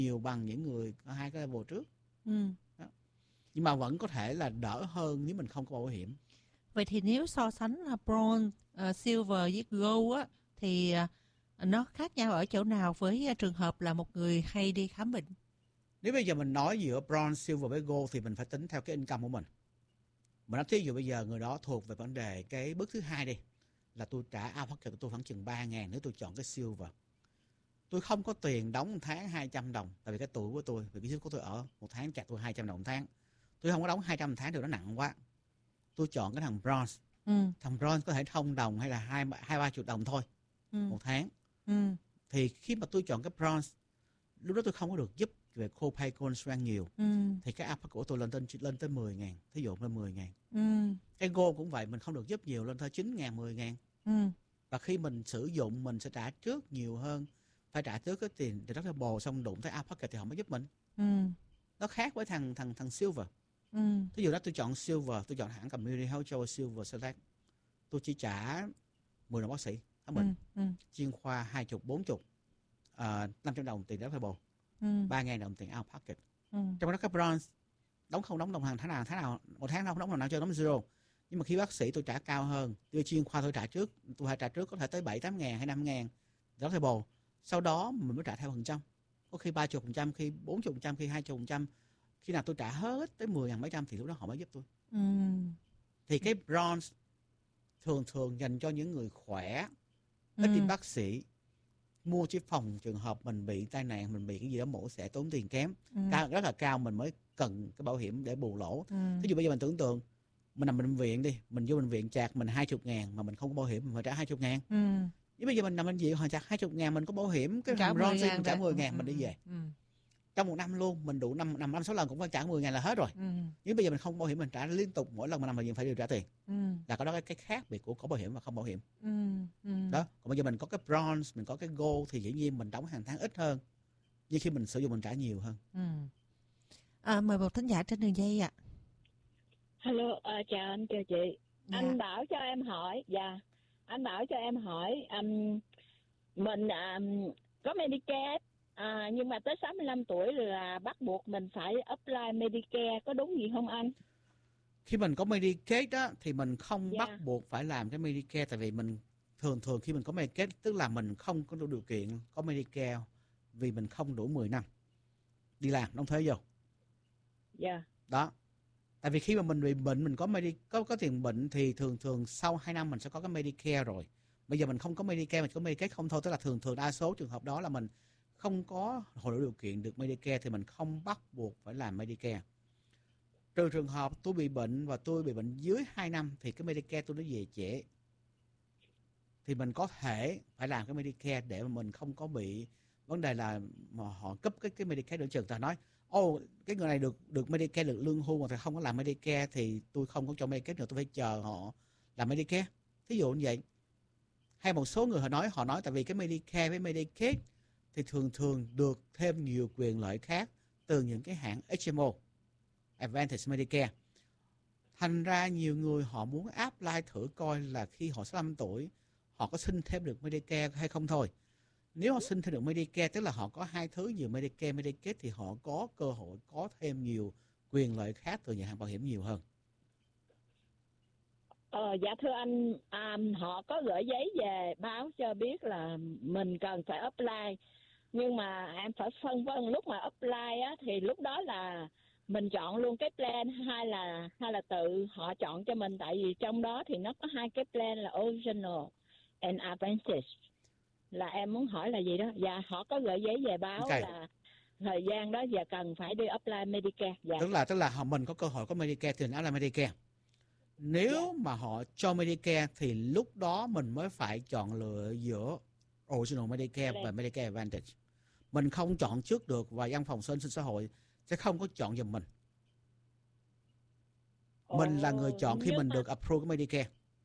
nhiều bằng những người có 2 cái level trước. Đó. Nhưng mà vẫn có thể là đỡ hơn nếu mình không có bảo hiểm. Vậy thì nếu so sánh bronze, silver với gold á, thì nó khác nhau ở chỗ nào với trường hợp là một người hay đi khám bệnh? Nếu bây giờ mình nói giữa bronze, silver với gold thì mình phải tính theo cái income của mình. Mình nói thí dụ bây giờ người đó thuộc về vấn đề cái bước thứ 2 đi, là tôi trả out pocket của tôi khoảng chừng 3.000 nếu tôi chọn cái silver. Tôi không có tiền đóng một tháng 200 đồng, tại vì cái tuổi của tôi, vì cái của tôi ở một tháng chặt tôi 200 đồng một tháng. Tôi không có đóng 200 một tháng được, nó nặng quá. Tôi chọn cái thằng bronze. Thằng bronze có thể thông đồng hay là 2-3 đồng thôi một tháng. Thì khi mà tôi chọn cái bronze, lúc đó tôi không có được giúp về copay co-insurance nhiều. Thì cái out của tôi lên tới 10.000, thí dụ lên 10.000. Cái gold cũng vậy, mình không được giúp nhiều, lên tới 9.000, 10.000. Và khi mình sử dụng mình sẽ trả trước nhiều hơn, phải trả trước cái tiền để rất bồ, xong đụng tới out pocket thì họ mới giúp mình. Nó khác với thằng silver. Thí dụ đó tôi chọn silver, tôi chọn hãng Community Health Choice Silver Select, tôi chỉ trả 10 đồng bác sĩ khám bệnh, chuyên khoa 20-40, 500 đồng tiền deductible, 3.000 đồng tiền out pocket. Trong đó cái bronze đóng không đóng đồng hàng tháng nào một tháng không đóng đồng nào cho đóng zero. Nhưng mà khi bác sĩ tôi trả cao hơn, tôi chuyên khoa tôi phải trả trước có thể tới 7-8 ngàn hay 5 ngàn deductible. Sau đó mình mới trả theo phần trăm, có khi 30%, khi 40%, khi 20%. Khi nào tôi trả hết tới 10.000 mấy trăm thì lúc đó họ mới giúp tôi. Thì cái bronze thường dành cho những người khỏe, ít đi bác sĩ, mua chỉ phòng trường hợp mình bị tai nạn, mình bị cái gì đó mổ xẻ tốn tiền kém, rất là cao, mình mới cần cái bảo hiểm để bù lỗ. Thí dụ bây giờ mình tưởng tượng mình nằm bệnh viện đi, mình vô bệnh viện chạc mình 20.000 mà mình không có bảo hiểm, mình phải trả 20.000. Nếu bây giờ mình nằm bệnh viện họ chạc 20.000, mình có bảo hiểm cái thằng bronze mình trả 10.000 mình đi về. Trong một năm luôn, mình đủ 5-6 lần cũng phải trả 10.000 là hết rồi. Nếu bây giờ mình không bảo hiểm, mình trả liên tục, mỗi lần mình nằm bệnh viện phải điều trả tiền. Là có đó cái khác biệt của có bảo hiểm và không bảo hiểm. Đó, còn bây giờ mình có cái bronze, mình có cái gold thì dĩ nhiên mình đóng hàng tháng ít hơn, nhưng khi mình sử dụng mình trả nhiều hơn. Mời một thính giả trên đường dây ạ. Hello, chào anh, chào chị. Anh bảo cho em hỏi, anh bảo cho em hỏi, mình có Medicare, nhưng mà tới 65 tuổi là bắt buộc mình phải apply Medicare, có đúng gì không anh? Khi mình có Medicare đó thì mình không bắt buộc phải làm cái Medicare, tại vì mình thường khi mình có Medicare tức là mình không có đủ điều kiện có Medicare vì mình không đủ 10 năm đi làm đóng thuế vô. Đó. Tại vì khi mà mình bị bệnh, mình có tiền bệnh thì thường sau 2 năm mình sẽ có cái Medicare rồi. Bây giờ mình không có Medicare, mình có Medicare không thôi, tức là thường đa số trường hợp đó là mình không có đủ điều kiện được Medicare thì mình không bắt buộc phải làm Medicare. Trừ trường hợp tôi bị bệnh và tôi bị bệnh dưới 2 năm thì cái Medicare tôi nó về trễ. Thì mình có thể phải làm cái Medicare để mà mình không có bị vấn đề là mà họ cấp cái Medicare đỡ chừng. Ta nói, cái người này được Medicare, được lương hưu mà thì không có làm Medicare thì tôi không có cho Medicare nữa, tôi phải chờ họ làm Medicare. Thí dụ như vậy. Hay một số người họ nói tại vì cái Medicare với Medicaid thì thường được thêm nhiều quyền lợi khác từ những cái hãng HMO, Advantage Medicare. Thành ra nhiều người họ muốn apply thử coi là khi họ 65 tuổi họ có xin thêm được Medicare hay không thôi. Nếu họ xin thêm được Medicare tức là họ có hai thứ, nhiều Medicare, Medicaid thì họ có cơ hội có thêm nhiều quyền lợi khác từ nhà hàng bảo hiểm nhiều hơn. Dạ thưa anh, họ có gửi giấy về báo cho biết là mình cần phải apply, nhưng mà em phải phân vân lúc mà apply á thì lúc đó là mình chọn luôn cái plan hay là tự họ chọn cho mình, tại vì trong đó thì nó có hai cái plan là original and advantage. Là em muốn hỏi là gì đó. Dạ họ có gửi giấy về báo là thời gian đó giờ cần phải đi apply Medicare. Tức là mình có cơ hội có Medicare thì nó là Medicare. Nếu mà họ cho Medicare thì lúc đó mình mới phải chọn lựa giữa original Medicare và Medicare Advantage. Mình không chọn trước được và văn phòng sinh xã hội sẽ không có chọn giùm mình. Mình là người chọn khi mình được approve Medicare.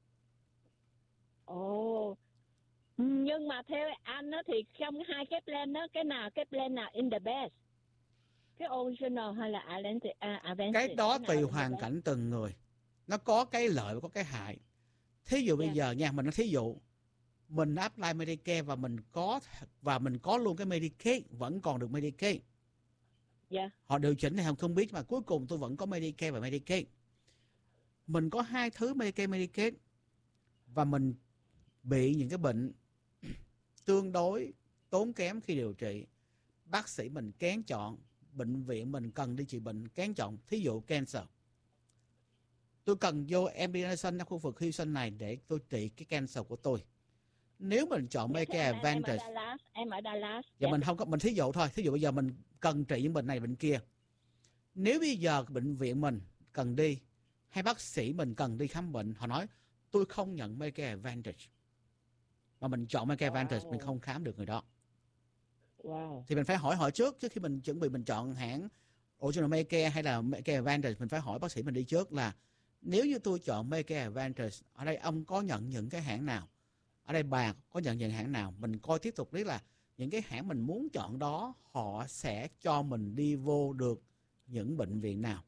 Nhưng mà theo anh đó thì trong hai cái plan đó, cái plan nào in the best? Cái original hay là Advantage? Cái đó tùy hoàn cảnh từng người. Nó có cái lợi và có cái hại. Thí dụ bây giờ nha, mình nói thí dụ mình apply Medicare và mình có luôn cái Medicaid, vẫn còn được Medicaid, Dạ. Họ điều chỉnh thì không biết, mà cuối cùng tôi vẫn có Medicare và Medicaid. Mình có hai thứ Medicare, Medicaid, và mình bị những cái bệnh tương đối tốn kém khi điều trị. Bác sĩ mình kén chọn, bệnh viện mình cần đi trị bệnh kén chọn, thí dụ cancer. Tôi cần vô MD Anderson ở khu vực Houston này để tôi trị cái cancer của tôi. Nếu mình chọn Medicare Advantage, em ở Dallas. Dạ, mình không có, mình thí dụ thôi, thí dụ bây giờ mình cần trị những bệnh này bệnh kia. Nếu bây giờ bệnh viện mình cần đi, hay bác sĩ mình cần đi khám bệnh, họ nói tôi không nhận Medicare Advantage, mà mình chọn Medicare Advantage, mình không khám được người đó. Thì mình phải hỏi họ trước khi mình chuẩn bị mình chọn hãng Original Medicare hay là Medicare Advantage. Mình phải hỏi bác sĩ mình đi trước là nếu như tôi chọn Medicare Advantage, ở đây ông có nhận những cái hãng nào, ở đây bà có nhận những hãng nào. Mình coi tiếp tục biết là những cái hãng mình muốn chọn đó họ sẽ cho mình đi vô được những bệnh viện nào.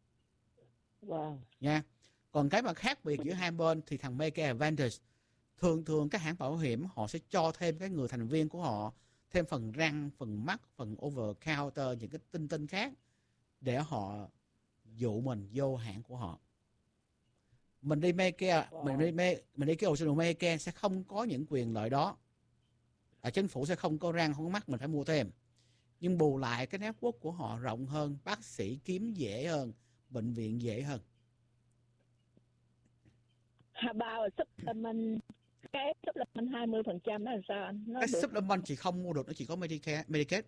Nha. Còn cái mà khác biệt giữa hai bên thì thằng Medicare Advantage, thường các hãng bảo hiểm họ sẽ cho thêm cái người thành viên của họ thêm phần răng, phần mắt, phần over counter, những cái tinh khác để họ dụ mình vô hãng của họ. Mình đi Medicare, mình đi cái Original Medicare sẽ không có những quyền lợi đó. Chính phủ sẽ không có răng, không có mắt, mình phải mua thêm. Nhưng bù lại cái network của họ rộng hơn, bác sĩ kiếm dễ hơn, bệnh viện dễ hơn. Bao supplement, cái supplement 20% đó là sao anh? Cái supplement chị không mua được, nó chỉ có Medicare, Medicaid.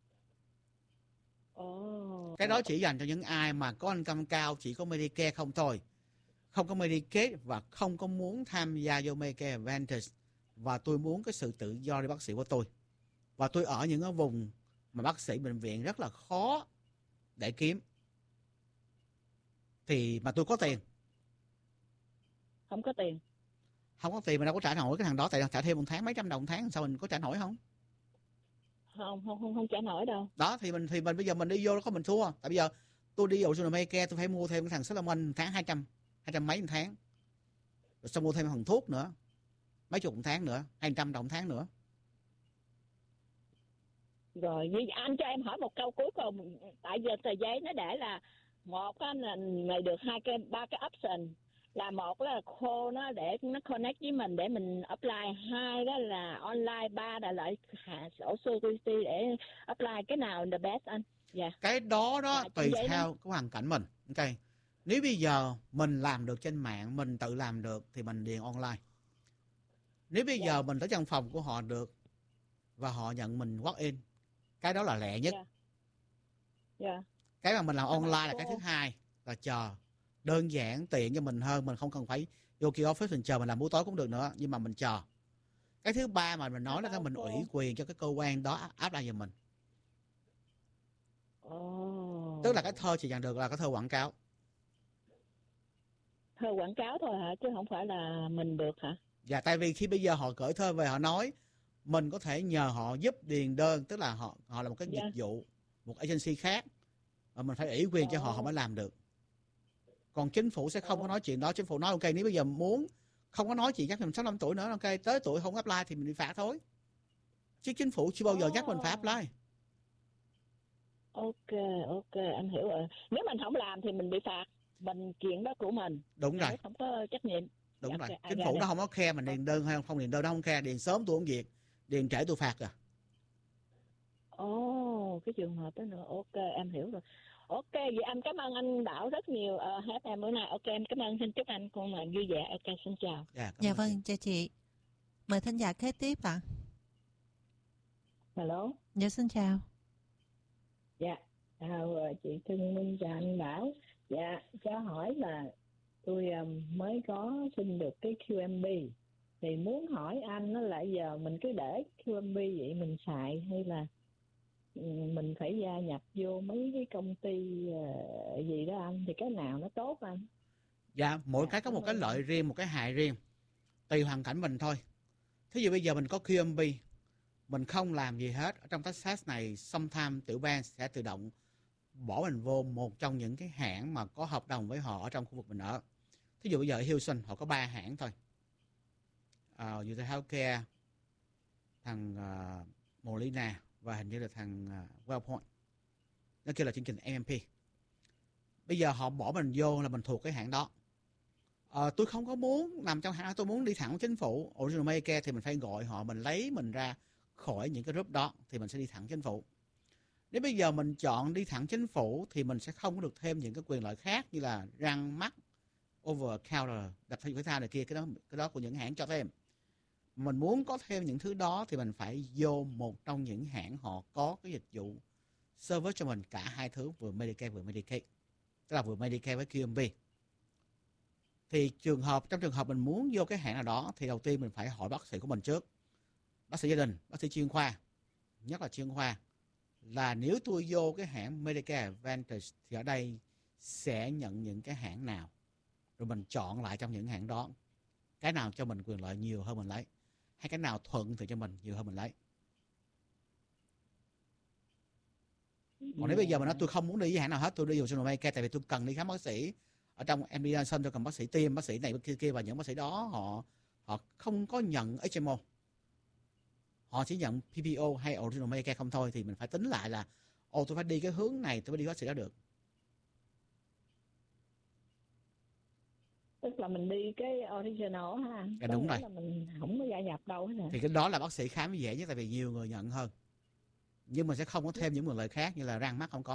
Cái đó chỉ dành cho những ai mà có income cao, chỉ có Medicare không thôi. Không có Medicaid và không có muốn tham gia vô Medicare Advantage. Và tôi muốn cái sự tự do để bác sĩ của tôi. Và tôi ở những cái vùng mà bác sĩ bệnh viện rất là khó để kiếm. Thì mà tôi có tiền. Không có tiền. Không có tiền mà đâu có trả nổi cái thằng đó, tại trả thêm một tháng mấy trăm đồng một tháng, sao mình có trả nổi không? Không trả nổi đâu. Đó thì mình bây giờ mình đi vô đó có mình thua. Tại bây giờ tôi đi vào Medicare tôi phải mua thêm cái thằng supplement một tháng 200 mấy một tháng. Rồi xong mua thêm phần thuốc nữa. Mấy chục một tháng nữa, 200 đồng một tháng nữa. Rồi như anh cho em hỏi một câu cuối cùng, tại giờ tờ giấy nó để là một là mày được ba cái option, là một là call nó để nó connect với mình để mình apply, hai đó là online, ba là lại sổ security để apply. Cái nào the best anh? Dạ. Cái đó tùy theo cái hoàn cảnh mình. Ok. Nếu bây giờ mình làm được trên mạng, mình tự làm được thì mình điền online. Nếu bây giờ mình tới văn phòng của họ được và họ nhận mình walk in, cái đó là lẹ nhất. Cái mà mình làm online là cái thứ hai, là chờ. Đơn giản, tiện cho mình hơn, mình không cần phải vô kia office mình chờ, mình làm buổi tối cũng được nữa, nhưng mà mình chờ. Cái thứ ba mà mình nói là mình ủy quyền cho cái cơ quan đó áp lại giùm mình. Tức là cái thơ chị nhận được là cái thơ quảng cáo. Thơ quảng cáo thôi hả, chứ không phải là mình được hả? Dạ, tại vì khi bây giờ họ gửi thơ về, họ nói mình có thể nhờ họ giúp điền đơn, tức là họ là một cái dịch vụ, một agency khác, và mình phải ủy quyền cho họ mới làm được. Còn chính phủ sẽ không có nói chuyện đó. Chính phủ nói ok, nếu bây giờ muốn không có nói chuyện nhắc mình 65 tuổi nữa, ok, tới tuổi không apply thì mình bị phạt thôi. Chứ chính phủ chưa bao giờ nhắc mình phải apply. Ok, anh hiểu rồi. Nếu mình không làm thì mình bị phạt, mình chuyện đó của mình. Đúng rồi. Không có trách nhiệm. Đúng rồi. Chính phủ nó không có khe mình điền đơn hay không điền đơn, nó không khe. Điền sớm tôi không việc, điền trễ tôi phạt à. Cái trường hợp đó nữa. Ok, em hiểu rồi. Ok, vậy em cảm ơn anh Đảo rất nhiều. Hết em bữa nay. Ok, em cảm ơn, xin chúc anh con là vui vẻ. Ok, xin chào. Dạ vâng, chào chị. Mời thính giả kế tiếp ạ. Hello. Dạ, xin chào. Dạ, chào chị Thương Minh, chào anh Bảo. Dạ, cho hỏi là tôi mới có xin được cái QMB. Thì muốn hỏi anh, nó lại giờ mình cứ để QMB vậy mình xài, hay là mình phải gia nhập vô mấy cái công ty gì đó anh, thì cái nào nó tốt anh? Dạ, mỗi cái có một cái lợi riêng, một cái hại riêng, tùy hoàn cảnh mình thôi. Thí dụ bây giờ mình có QMB, mình không làm gì hết, ở trong Texas này sometime tiểu bang sẽ tự động bỏ mình vô một trong những cái hãng mà có hợp đồng với họ ở trong khu vực mình ở. Thí dụ bây giờ ở Houston họ có 3 hãng thôi, Utah Healthcare, thằng Molina và hình như là thằng WellPoint. nó kêu là chương trình MMP. Bây giờ họ bỏ mình vô là mình thuộc cái hãng đó. Tôi không có muốn nằm trong hãng, tôi muốn đi thẳng chính phủ Original Medicare thì mình phải gọi họ, mình lấy mình ra khỏi những cái group đó thì mình sẽ đi thẳng chính phủ. Nếu bây giờ mình chọn đi thẳng chính phủ thì mình sẽ không có được thêm những cái quyền lợi khác như là răng, mắt, over counter, đặt thể thao này kia, cái đó của những hãng cho thêm. Mình muốn có thêm những thứ đó thì mình phải vô một trong những hãng họ có cái dịch vụ service cho mình cả hai thứ, vừa Medicare vừa Medicaid, tức là vừa Medicare với QMB. Thì trong trường hợp mình muốn vô cái hãng nào đó thì đầu tiên mình phải hỏi bác sĩ của mình trước, bác sĩ gia đình, bác sĩ chuyên khoa, nhất là chuyên khoa, là nếu tôi vô cái hãng Medicare Advantage thì ở đây sẽ nhận những cái hãng nào, rồi mình chọn lại trong những hãng đó cái nào cho mình quyền lợi nhiều hơn mình lấy, hay cái nào thuận thì cho mình nhiều hơn mình lấy. Còn nếu bây giờ mà nói tôi không muốn đi với hãng nào hết, tôi đi vào Original Medicare tại vì tôi cần đi khám bác sĩ ở trong MD Johnson, tôi cần bác sĩ tim, bác sĩ này bác sĩ kia, và những bác sĩ đó họ không có nhận HMO, họ chỉ nhận PPO hay Original Medicare không thôi, thì mình phải tính lại là tôi phải đi cái hướng này tôi mới đi bác sĩ đó được. Tức là mình đi cái original ha. Dạ, đúng rồi. Là mình không có gia nhập đâu hết. Thì cái đó là bác sĩ khám dễ nhất tại vì nhiều người nhận hơn. Nhưng mà sẽ không có thêm những quyền lợi khác như là răng mắt không có.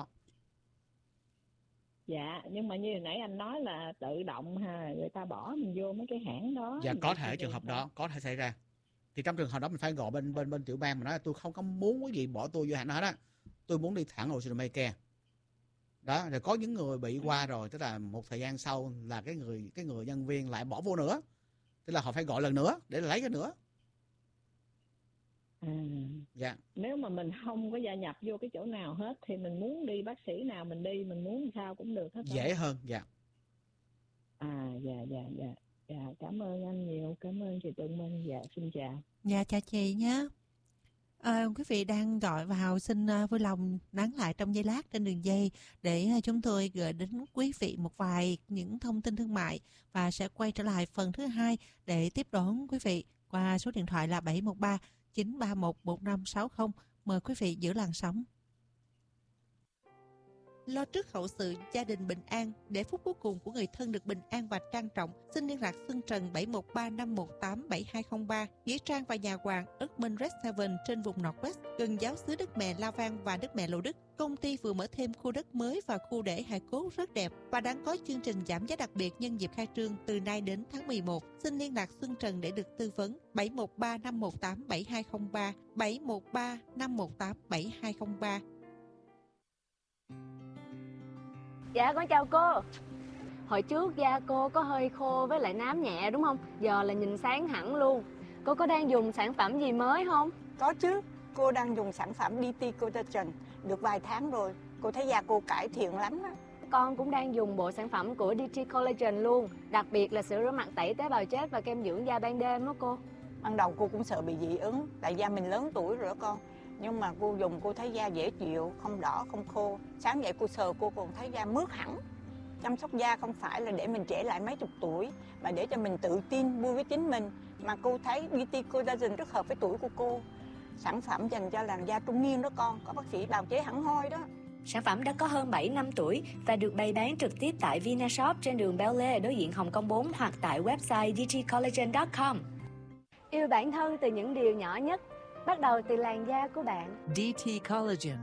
Dạ, nhưng mà như hồi nãy anh nói là tự động ha, người ta bỏ mình vô mấy cái hãng đó. Dạ, có thể trường hợp đó có thể xảy ra. Thì trong trường hợp đó mình phải gọi bên tiểu bang mà nói là tôi không có muốn cái gì bỏ tôi vô hãng đó hết á. Tôi muốn đi thẳng Original Medicare. Đó, rồi có những người bị qua rồi, tức là một thời gian sau là cái người nhân viên lại bỏ vô nữa. Tức là họ phải gọi lần nữa để lấy cái nữa. Dạ. Nếu mà mình không có gia nhập vô cái chỗ nào hết thì mình muốn đi bác sĩ nào mình đi, mình muốn sao cũng được hết. Dễ hơn, dạ. Dạ, cảm ơn anh nhiều, cảm ơn chị Tuấn Minh. Dạ, xin chào. Dạ, chào chị nhé. Quý vị đang gọi vào, xin vui lòng nán lại trong giây lát trên đường dây để chúng tôi gửi đến quý vị một vài những thông tin thương mại và sẽ quay trở lại phần thứ hai để tiếp đón quý vị qua số điện thoại là 713 931 1560. Mời quý vị giữ làn sóng. Lo trước hậu sự gia đình bình an, để phút cuối cùng của người thân được bình an và trang trọng, xin liên lạc Xuân Trần 713 518 7203, nghĩa trang và nhà hoàng Erdman Red Seven trên vùng Northwest, gần giáo xứ Đức Mẹ La Vang và Đức Mẹ Lộ Đức. Công ty vừa mở thêm khu đất mới và khu để hài cốt rất đẹp và đang có chương trình giảm giá đặc biệt nhân dịp khai trương từ nay đến tháng 11. Xin liên lạc Xuân Trần để được tư vấn. 713 518 7203, 713 518 7203. Dạ, con chào cô. Hồi trước da cô có hơi khô với lại nám nhẹ đúng không? Giờ là nhìn sáng hẳn luôn. Cô có đang dùng sản phẩm gì mới không? Có chứ, cô đang dùng sản phẩm DT Collagen được vài tháng rồi. Cô thấy da cô cải thiện lắm đó. Con cũng đang dùng bộ sản phẩm của DT Collagen luôn. Đặc biệt là sữa rửa mặt tẩy tế bào chết và kem dưỡng da ban đêm đó cô. Ban đầu cô cũng sợ bị dị ứng, tại da mình lớn tuổi rồi đó con. Nhưng mà cô dùng cô thấy da dễ chịu, không đỏ, không khô. Sáng dậy cô sờ cô còn thấy da mướt hẳn. Chăm sóc da không phải là để mình trẻ lại mấy chục tuổi, mà để cho mình tự tin, vui với chính mình. Mà cô thấy DT Collagen rất hợp với tuổi của cô. Sản phẩm dành cho làn da trung niên đó con, có bác sĩ bào chế hẳn hoi đó. Sản phẩm đã có hơn 7 năm tuổi và được bày bán trực tiếp tại Vinashop trên đường Bel Air đối diện Hồng Kông 4 hoặc tại website dtcollagen.com. Yêu bản thân từ những điều nhỏ nhất, bắt đầu từ làn da của bạn. DT Collagen.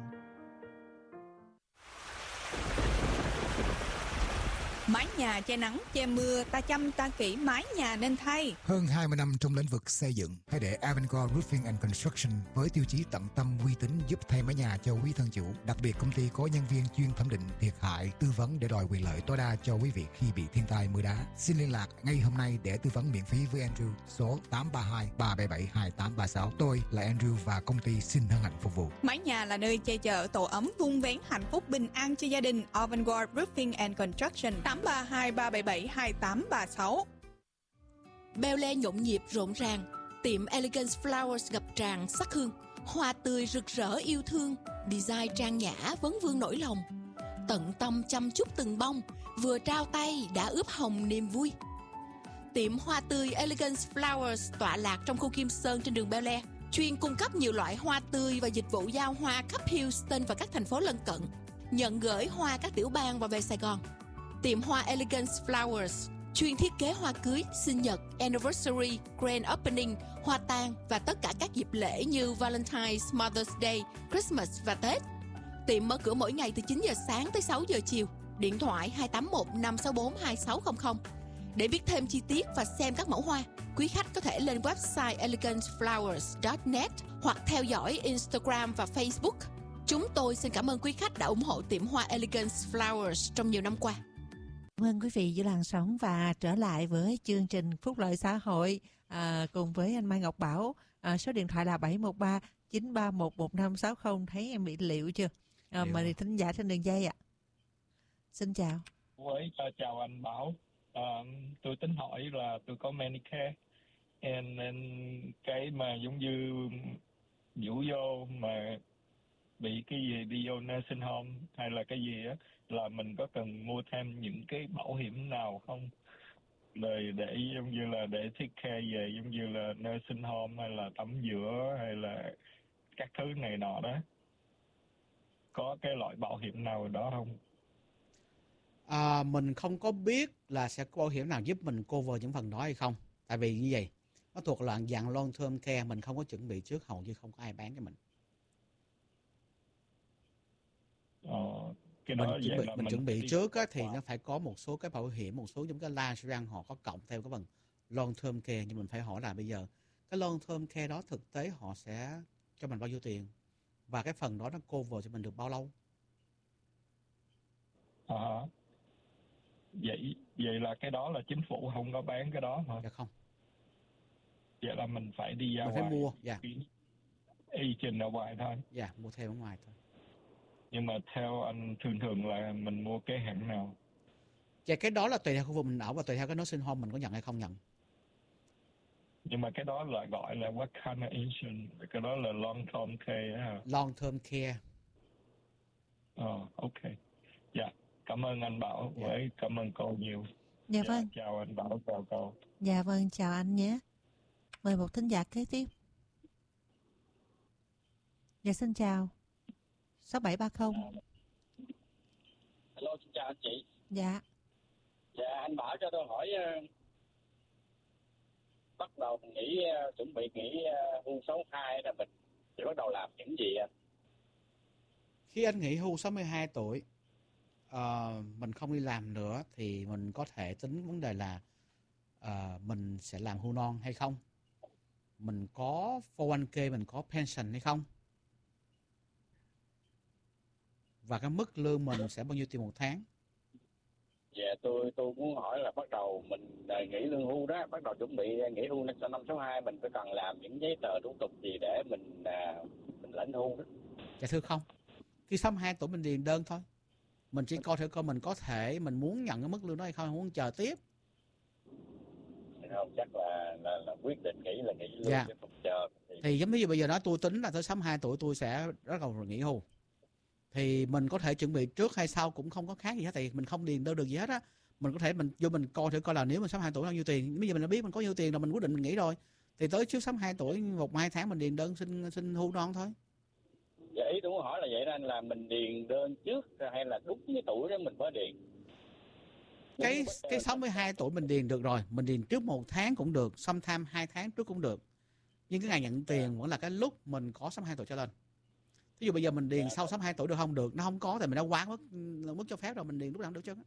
Mái nhà che nắng, che mưa, ta chăm ta kỹ mái nhà nên thay. Hơn 20 năm trong lĩnh vực xây dựng, hãy để Avangard Roofing and Construction với tiêu chí tận tâm uy tín giúp thay mái nhà cho quý thân chủ. Đặc biệt công ty có nhân viên chuyên thẩm định thiệt hại, tư vấn để đòi quyền lợi tối đa cho quý vị khi bị thiên tai mưa đá. Xin liên lạc ngay hôm nay để tư vấn miễn phí với Andrew số 832 377 2836. Tôi là Andrew và công ty xin hân hạnh phục vụ. Mái nhà là nơi che chở tổ ấm vun vén hạnh phúc bình an cho gia đình. Avangard Roofing and Construction 832 377 2836. Bel Air nhộn nhịp rộn ràng, tiệm Elegance Flowers ngập tràn sắc hương, hoa tươi rực rỡ yêu thương, design trang nhã vấn vương nỗi lòng, tận tâm chăm chút từng bông, vừa trao tay đã ướp hồng niềm vui. Tiệm hoa tươi Elegance Flowers tọa lạc trong khu Kim Sơn trên đường Bel Air, chuyên cung cấp nhiều loại hoa tươi và dịch vụ giao hoa khắp Houston và các thành phố lân cận. nhận gửi hoa các tiểu bang và về Sài Gòn. Tiệm hoa Elegance Flowers chuyên thiết kế hoa cưới, sinh nhật, anniversary, grand opening, hoa tang và tất cả các dịp lễ như Valentine's, Mother's Day, Christmas và Tết. Tiệm mở cửa mỗi ngày từ 9 giờ sáng tới 6 giờ chiều. Điện thoại 281 564 2600. Để biết thêm chi tiết và xem các mẫu hoa, quý khách có thể lên website eleganceflowers.net hoặc theo dõi Instagram và Facebook. Chúng tôi xin cảm ơn quý khách đã ủng hộ tiệm hoa Elegance Flowers trong nhiều năm qua. Cảm ơn quý vị giữ làn sóng và trở lại với chương trình Phúc Lợi Xã Hội cùng với anh Mai Ngọc Bảo. Số điện thoại là 713 931 1560. Thấy em bị liệu chưa? Mời thính giả trên đường dây ạ. Xin chào. Chào anh Bảo. Tôi tính hỏi là tôi có Medicare nên cái mà giống như vũ vô mà bị cái gì đi vô nursing home hay là cái gì á, là mình có cần mua thêm những cái bảo hiểm nào không, để giống như là để take care về giống như là nursing home hay là tắm rửa hay là các thứ này nọ đó, có cái loại bảo hiểm nào đó không? Mình không có biết là sẽ có bảo hiểm nào giúp mình cover những phần đó hay không. Tại vì như vậy, nó thuộc dạng long term care, mình không có chuẩn bị trước, hầu như không có ai bán cho mình. Cái đó mình chuẩn bị trước á, thì nó phải có một số cái bảo hiểm, một số những cái line họ có cộng theo cái phần long term care. Nhưng mình phải hỏi là bây giờ cái long term care đó thực tế họ sẽ cho mình bao nhiêu tiền, và cái phần đó nó cover cho mình được bao lâu. Vậy là cái đó là chính phủ không có bán cái đó hả? Dạ không. Vậy là mình phải đi ra mình ngoài phải mua. Dạ. Agent ở ngoài thôi. Dạ, mua theo ở ngoài thôi. Nhưng mà theo anh thường là mình mua cái hãng nào? Dạ, cái đó là tùy theo khu vực mình ở và tùy theo cái nursing home mình có nhận hay không nhận. Nhưng mà cái đó là gọi là what kind of insurance? Cái đó là long term care hả? Long term care. Ok. Dạ, cảm ơn anh Bảo với cảm ơn cô nhiều. Dạ vâng. Chào anh Bảo, chào cô. Dạ vâng, chào anh nhé. Mời một thính giả kế tiếp. Dạ xin chào. 6730. Hello, xin chào anh chị. Dạ. Dạ, anh Bảo cho tôi hỏi, bắt đầu nghỉ chuẩn bị nghỉ hưu 62 là mình sẽ bắt đầu làm những gì anh? Khi anh nghỉ hưu 62 tuổi, mình không đi làm nữa thì mình có thể tính vấn đề là mình sẽ làm hưu non hay không, mình có 401k, mình có pension hay không, và cái mức lương mình sẽ bao nhiêu tiền một tháng. Dạ, tôi muốn hỏi là bắt đầu mình nghỉ lương hưu đó, bắt đầu chuẩn bị nghỉ hưu năm 62 mình phải cần làm những giấy tờ thủ tục gì để mình lãnh hưu đó? Dạ thưa không. Khi 62 tuổi mình điền đơn thôi. Mình chỉ coi thử coi mình có thể, mình muốn nhận cái mức lương đó hay không, muốn chờ tiếp. Không, chắc là quyết định nghỉ là nghỉ lương, chứ không chờ. Thì giống như bây giờ nói tôi tính là tới 62 tuổi tôi sẽ bắt đầu nghỉ hưu. Thì mình có thể chuẩn bị trước hay sau cũng không có khác gì hết, thì mình không điền đâu được gì hết á. Mình có thể mình vô mình coi thử coi là nếu mình 62 tuổi bao nhiêu tiền, bây giờ mình đã biết mình có nhiêu tiền rồi mình quyết định mình nghỉ rồi. Thì tới trước 62 tuổi 1-2 tháng mình điền đơn xin hưu non thôi. Dạ, ý tôi muốn hỏi là vậy đó anh, là mình điền đơn trước hay là đúng cái tuổi đó mình mới điền? Cái 62 tuổi mình điền được rồi, mình điền trước 1 tháng cũng được, sometime 2 tháng trước cũng được. Nhưng cái ngày nhận tiền vẫn là cái lúc mình có 62 tuổi trở lên. Ví dụ bây giờ mình điền sau 62 tuổi được không? Được, nó không có thì mình đã quá mức cho phép rồi, mình điền lúc nào cũng được chứ.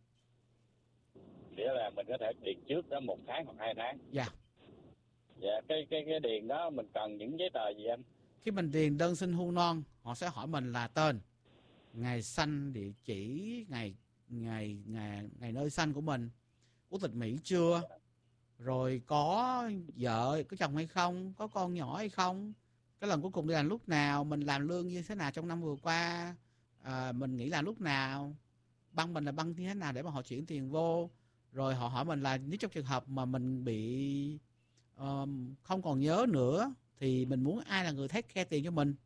Nghĩa là mình có thể điền trước đó 1 tháng hoặc 2 tháng. Dạ. Dạ, cái điền đó mình cần những giấy tờ gì anh? Khi mình điền đơn xin hưu non, họ sẽ hỏi mình là tên, ngày sanh, địa chỉ, ngày nơi sanh của mình, quốc tịch Mỹ chưa, rồi có vợ, có chồng hay không, có con nhỏ hay không, cái lần cuối cùng đi làm lúc nào, mình làm lương như thế nào trong năm vừa qua, mình nghỉ làm lúc nào, băng mình là băng như thế nào để mà họ chuyển tiền vô. Rồi họ hỏi mình là nếu trong trường hợp mà mình bị không còn nhớ nữa thì mình muốn ai là người take care tiền cho mình.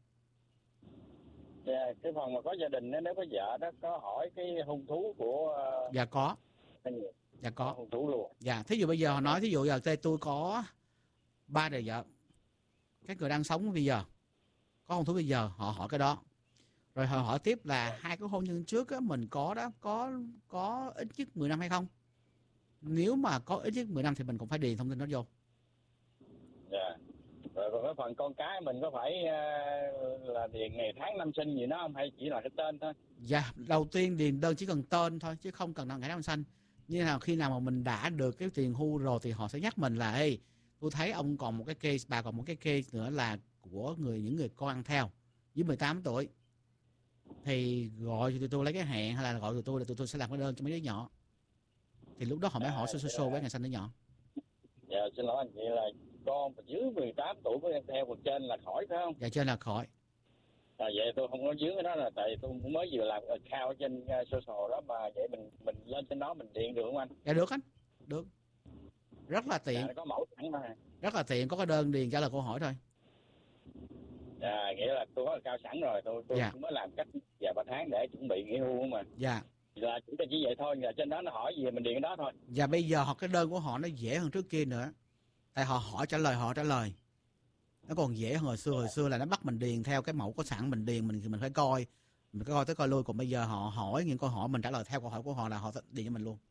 Dạ, cái phần mà có gia đình nếu có vợ đó, có hỏi cái hung thú của... Dạ có. Dạ có. Hung thú luôn. Dạ, thí dụ bây giờ họ nói, thí dụ giờ tôi có 3 đời vợ, các người đang sống bây giờ có hung thú bây giờ, họ hỏi cái đó. Rồi họ hỏi tiếp là hai cái hôn nhân trước á, mình có ít nhất 10 năm hay không? Nếu mà có ít nhất 10 năm thì mình cũng phải điền thông tin đó vô. Dạ. Rồi còn cái phần con cái mình có phải là điền ngày tháng năm sinh gì đó không, hay chỉ là cái tên thôi? Dạ, đầu tiên điền đơn chỉ cần tên thôi chứ không cần ngày tháng sinh. Như nào khi nào mà mình đã được cái tiền hưu rồi thì họ sẽ nhắc mình là ê, tôi thấy ông còn một cái case, bà còn một cái case nữa là của những người con ăn theo dưới 18 tuổi. Thì gọi tụi tôi lấy cái hẹn hay là gọi tụi tôi là tụi tôi sẽ làm cái đơn cho mấy đứa nhỏ. Thì lúc đó họ mới hỏi số với ngày sinh đứa nhỏ. Dạ, xin lỗi anh, vậy là con dưới 18 tuổi với em theo, còn trên là khỏi phải không? Dạ, trên là khỏi. Vậy tôi không có dướng cái đó, là tại tôi cũng mới vừa làm account ở trên social đó, mà vậy mình lên trên đó mình điền được không anh? Dạ được anh, được. Rất là tiện. Dạ, có mẫu sẵn mà. Rất là tiện, có cái đơn điền trả lời câu hỏi thôi. Dạ, nghĩa là tôi có account sẵn rồi, tôi dạ. mới làm cách vài 3 tháng để chuẩn bị nghỉ hưu mà. Dạ. Là chỉ vậy thôi, là trên đó nó hỏi gì mình điền cái đó thôi. Và bây giờ cái đơn của họ nó dễ hơn trước kia nữa. Tại họ hỏi trả lời. Nó còn dễ hơn hồi xưa là nó bắt mình điền theo cái mẫu có sẵn, mình điền mình phải coi. Mình coi tới coi lui, còn bây giờ họ hỏi những câu hỏi mình trả lời theo câu hỏi của họ là họ điền cho mình luôn.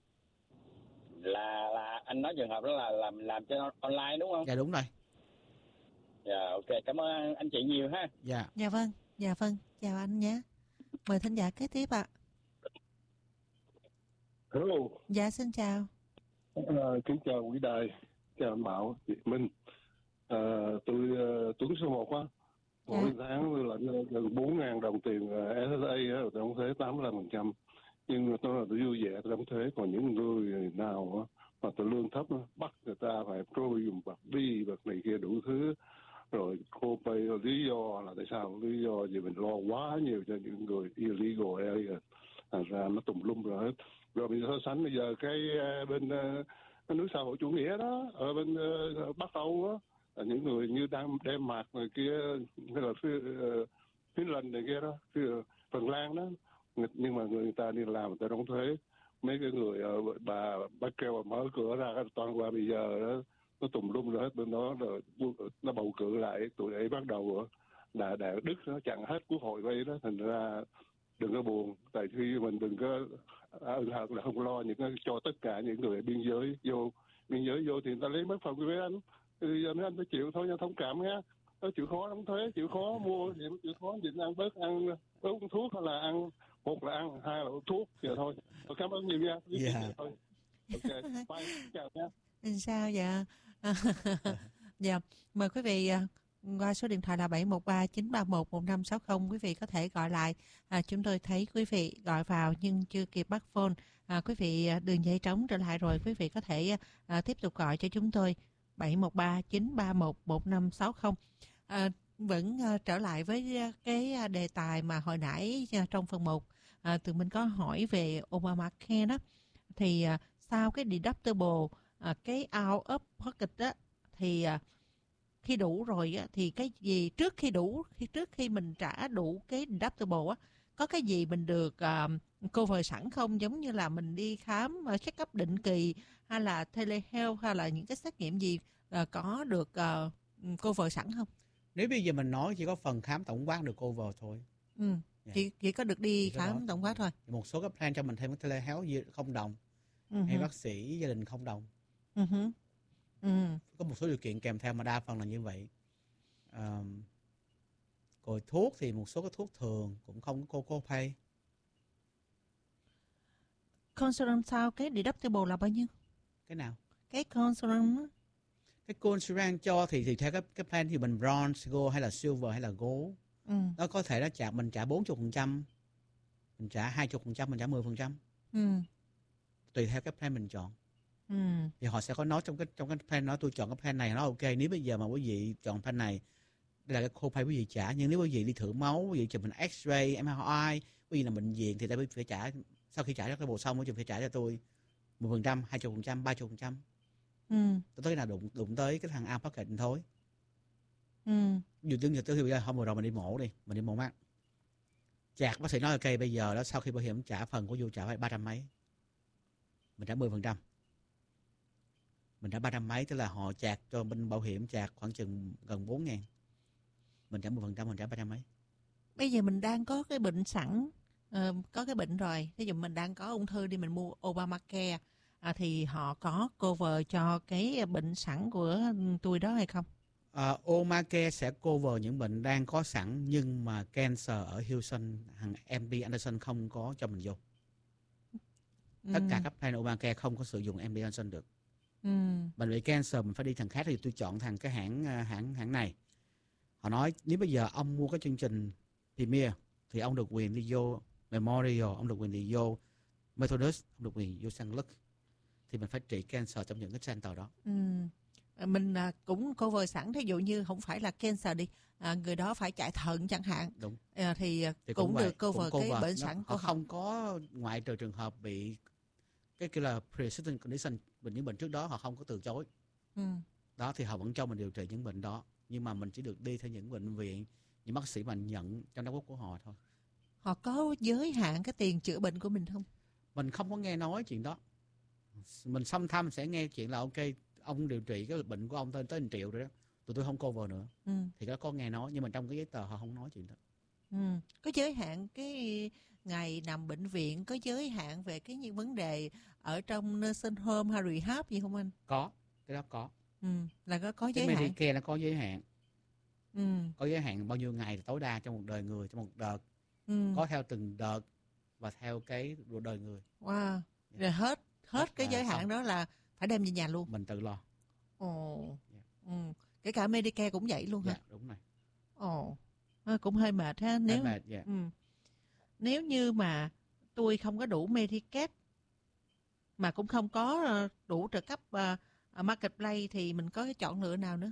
Là anh nói trường hợp đó là làm trên online đúng không? Dạ đúng rồi. Dạ ok, cảm ơn anh chị nhiều ha. Dạ. Dạ vâng, chào anh nhé. Mời thính giả kế tiếp ạ. Hello. Dạ xin chào. Kính chào quý đài, chào anh Mạo, chị Minh. Tôi Tuấn số 1 á. Mỗi tháng tôi lãnh gần 4.000 đồng tiền SSA á, đóng thuế 85%. Nhưng mà tôi vui vẻ tôi đóng thuế, còn những người nào á mà tôi lương thấp á, bắt người ta phải trôi dùng bạc đi bạc này kia đủ thứ, rồi cô pay lý do là tại sao, lý do gì mình lo quá nhiều cho những người illegal area, thành ra nó tùm lum rồi hết. Rồi mình so sánh bây giờ cái bên cái nước xã hội chủ nghĩa đó ở bên Bắc Âu á, những người như Denmark người kia hay là Finland này kia đó, Phần Lan đó, nhưng mà người ta đi làm người ta đóng thuế. Mấy cái người bà kêu mở cửa ra toàn qua bây giờ đó nó tùm lum rồi hết. Bên đó rồi nó bầu cử lại, tụi ấy bắt đầu là đạo Đức nó chặn hết quốc hội vậy đó, thành ra đừng có buồn, tại khi mình đừng có ân hận là không lo những cái cho tất cả những người biên giới vô thì người ta lấy mất phần với anh, thì giờ mấy anh phải chịu thôi nha, thông cảm nha. Nó chịu khó đóng thuế, chịu khó mua gì, chịu khó gì ăn bớt, ăn uống thuốc hay là ăn, một là ăn, hai là uống thuốc vậy thôi. Tôi cảm ơn nhiều nha. Dạ. Thôi. Ok, bye, chào nha. Sao dạ? Dạ, mời quý vị qua số điện thoại là 713-931-1560. Quý vị có thể gọi lại. Chúng tôi thấy quý vị gọi vào nhưng chưa kịp bắt phone. Quý vị đường dây trống trở lại rồi, quý vị có thể tiếp tục gọi cho chúng tôi 713-931-1560. Vẫn trở lại với cái đề tài mà hồi nãy trong phần 1 tụi mình có hỏi về Obamacare đó. Thì sau cái deductible, cái out of pocket đó, thì khi đủ rồi á, thì cái gì trước khi mình trả đủ cái deductible á, có cái gì mình được cover sẵn không, giống như là mình đi khám check up định kỳ hay là telehealth hay là những cái xét nghiệm gì có được cover sẵn không? Nếu bây giờ mình nói chỉ có phần khám tổng quát được cover thôi. Chỉ có được đi khám tổng quát thôi. Một số cái plan cho mình thêm cái telehealth không đồng, hay bác sĩ gia đình không đồng. Có một số điều kiện kèm theo mà đa phần là như vậy. Rồi thuốc thì một số cái thuốc thường cũng không có copay. Concern sao cái deductible là bao nhiêu? Cái nào? Cái concern á. Cái concern cho thì theo cái plan thì mình bronze, gold hay là silver hay là gold. Nó có thể mình trả 40%, mình trả 20%, mình trả 10%. Tùy theo cái plan mình chọn. Thì họ sẽ có nói trong cái plan đó, tôi chọn cái plan này nó ok. Nếu bây giờ mà quý vị chọn plan này, đây là cái copay quý vị trả. Nhưng nếu quý vị đi thử máu, quý vị chụp mình X-ray, MRI, quý vị là bệnh viện thì quý vị phải trả. Sau khi trả cho cái bộ xong, quý vị phải trả cho tôi 10%, 20%, 30%. Tôi tới nào đụng tới cái thằng out pocket thôi. Dù tương tự bây giờ hôm vừa rồi mình đi mổ mình đi mổ mắt. Chạc bác sĩ nói ok, bây giờ đó sau khi bảo hiểm trả phần của vô trả phải 300 mấy. Mình trả 10%. Mình trả 300 mấy, tức là họ chạc cho bên bảo hiểm chạc khoảng chừng gần 4.000. Mình trả 10%, mình trả 300 mấy. Bây giờ mình đang có cái bệnh sẵn, có cái bệnh rồi. Ví dụ mình đang có ung thư đi, mình mua Obamacare, thì họ có cover cho cái bệnh sẵn của tôi đó hay không? Obamacare sẽ cover những bệnh đang có sẵn, nhưng mà cancer ở Houston, thằng MD Anderson không có cho mình vô. Tất cả các plan Obamacare không có sử dụng MD Anderson được. Bệnh viện cancer mình phải đi thằng khác, thì tôi chọn thằng cái hãng này. Họ nói nếu bây giờ ông mua cái chương trình Premier thì ông được quyền đi vô Memorial, ông được quyền đi vô Methodist, ông được quyền vô St. Luke. Thì mình phải trị cancer trong những cái center đó. Mình cũng cover sẵn, thí dụ như không phải là cancer đi, người đó phải chạy thận chẳng hạn. Đúng. Thì cũng được cover cái bệnh sẵn của họ. họ. Không có, ngoại trừ trường hợp bị cái kêu là pre-existing condition, những bệnh trước đó họ không có từ chối. Đó thì họ vẫn cho mình điều trị những bệnh đó, nhưng mà mình chỉ được đi theo những bệnh viện, những bác sĩ mà nhận trong đóng góp của họ thôi. Họ có giới hạn cái tiền chữa bệnh của mình không? Mình không có nghe nói chuyện đó. Mình sometimes sẽ nghe chuyện là ok, ông điều trị cái bệnh của ông tới 1 triệu rồi đó, tụi tôi không cover nữa. Thì đó có nghe nói, nhưng mà trong cái giấy tờ họ không nói chuyện đó. Có giới hạn cái ngày nằm bệnh viện, có giới hạn về cái những vấn đề ở trong nursing home hay rehab gì không anh? Có, cái đó có. Là có giới cái hạn. Medicare nó có giới hạn. Có giới hạn bao nhiêu ngày tối đa trong một đời người, trong một đợt. Có theo từng đợt và theo cái đời người. Wow. Rồi hết cái giới hạn xong. Đó là phải đem về nhà luôn. Mình tự lo. Kể cả Medicare cũng vậy luôn hả? Dạ, đúng rồi. Cũng hơi mệt ha. Nếu như mà tôi không có đủ Medicare mà cũng không có đủ trợ cấp Marketplace thì mình có cái chọn lựa nào nữa?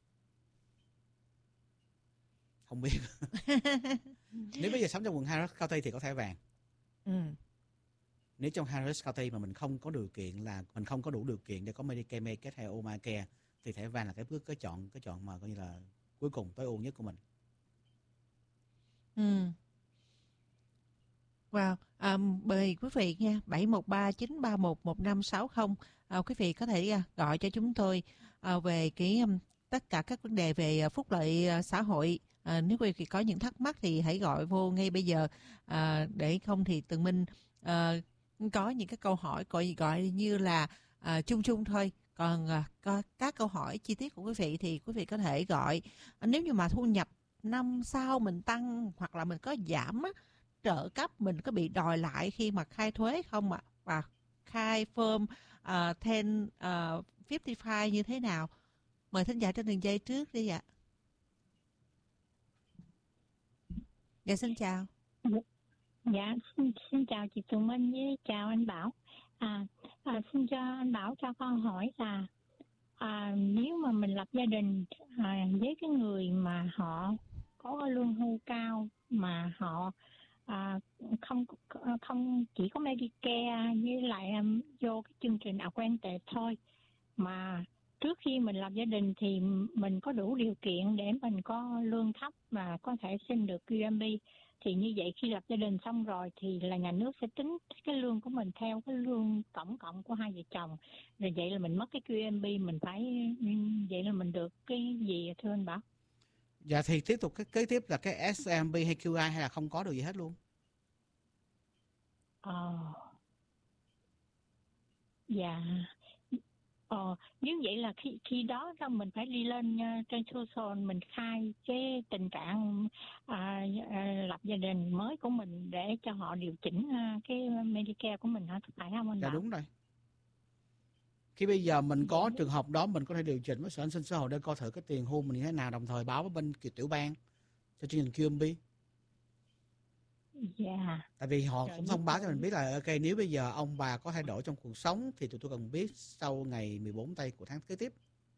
Không biết. Nếu bây giờ sống trong quận Harris County thì có thẻ vàng. Nếu trong Harris County mà mình không có điều kiện, là mình không có đủ điều kiện để có Medicare, Medicaid hay Obamacare, thì thẻ vàng là cái chọn mà coi như là cuối cùng tối ưu nhất của mình. Wow. Mời quý vị nha, 713-931-1560. Quý vị có thể gọi cho chúng tôi về tất cả các vấn đề về phúc lợi xã hội. Nếu quý vị có những thắc mắc thì hãy gọi vô ngay bây giờ, để không thì Tường Minh có những cái câu hỏi gọi như là chung thôi. Còn các câu hỏi chi tiết của quý vị thì quý vị có thể gọi. Nếu như mà thu nhập năm sau mình tăng hoặc là mình có giảm trợ cấp, mình có bị đòi lại khi mà khai thuế không ạ? Và khai form 1055 như thế nào? Mời thính giả trên đường dây trước đi ạ. Dạ xin chào. Dạ xin chào chị Tường Minh với chào anh Bảo. Xin cho anh Bảo cho con hỏi là nếu mà mình lập gia đình với cái người mà họ có lương hưu cao mà họ không chỉ có Medicare với lại vô cái chương trình Advantage thôi, mà trước khi mình lập gia đình thì mình có đủ điều kiện để mình có lương thấp mà có thể xin được QMB, thì như vậy khi lập gia đình xong rồi thì là nhà nước sẽ tính cái lương của mình theo cái lương tổng cộng của hai vợ chồng, rồi vậy là mình mất cái QMB, mình phải vậy là mình được cái gì thưa anh Bảo? Dạ thì tiếp tục cái kế tiếp là cái SMB hay QI hay là không có được gì hết luôn? Dạ. Nếu vậy là khi đó mình phải đi lên trên social mình khai cái tình trạng lập gia đình mới của mình để cho họ điều chỉnh cái Medicare của mình hả, phải không anh? Dạ đúng rồi. Khi bây giờ mình có trường hợp đó, mình có thể điều chỉnh với Sở An sinh Xã hội để coi thử cái tiền hưu mình như thế nào, đồng thời báo với bên tiểu bang cho chương trình QMB. Dạ. Tại vì họ cũng thông báo cho mình biết là ok, nếu bây giờ ông bà có thay đổi trong cuộc sống thì tụi tôi cần biết sau ngày 14 tây của tháng kế tiếp.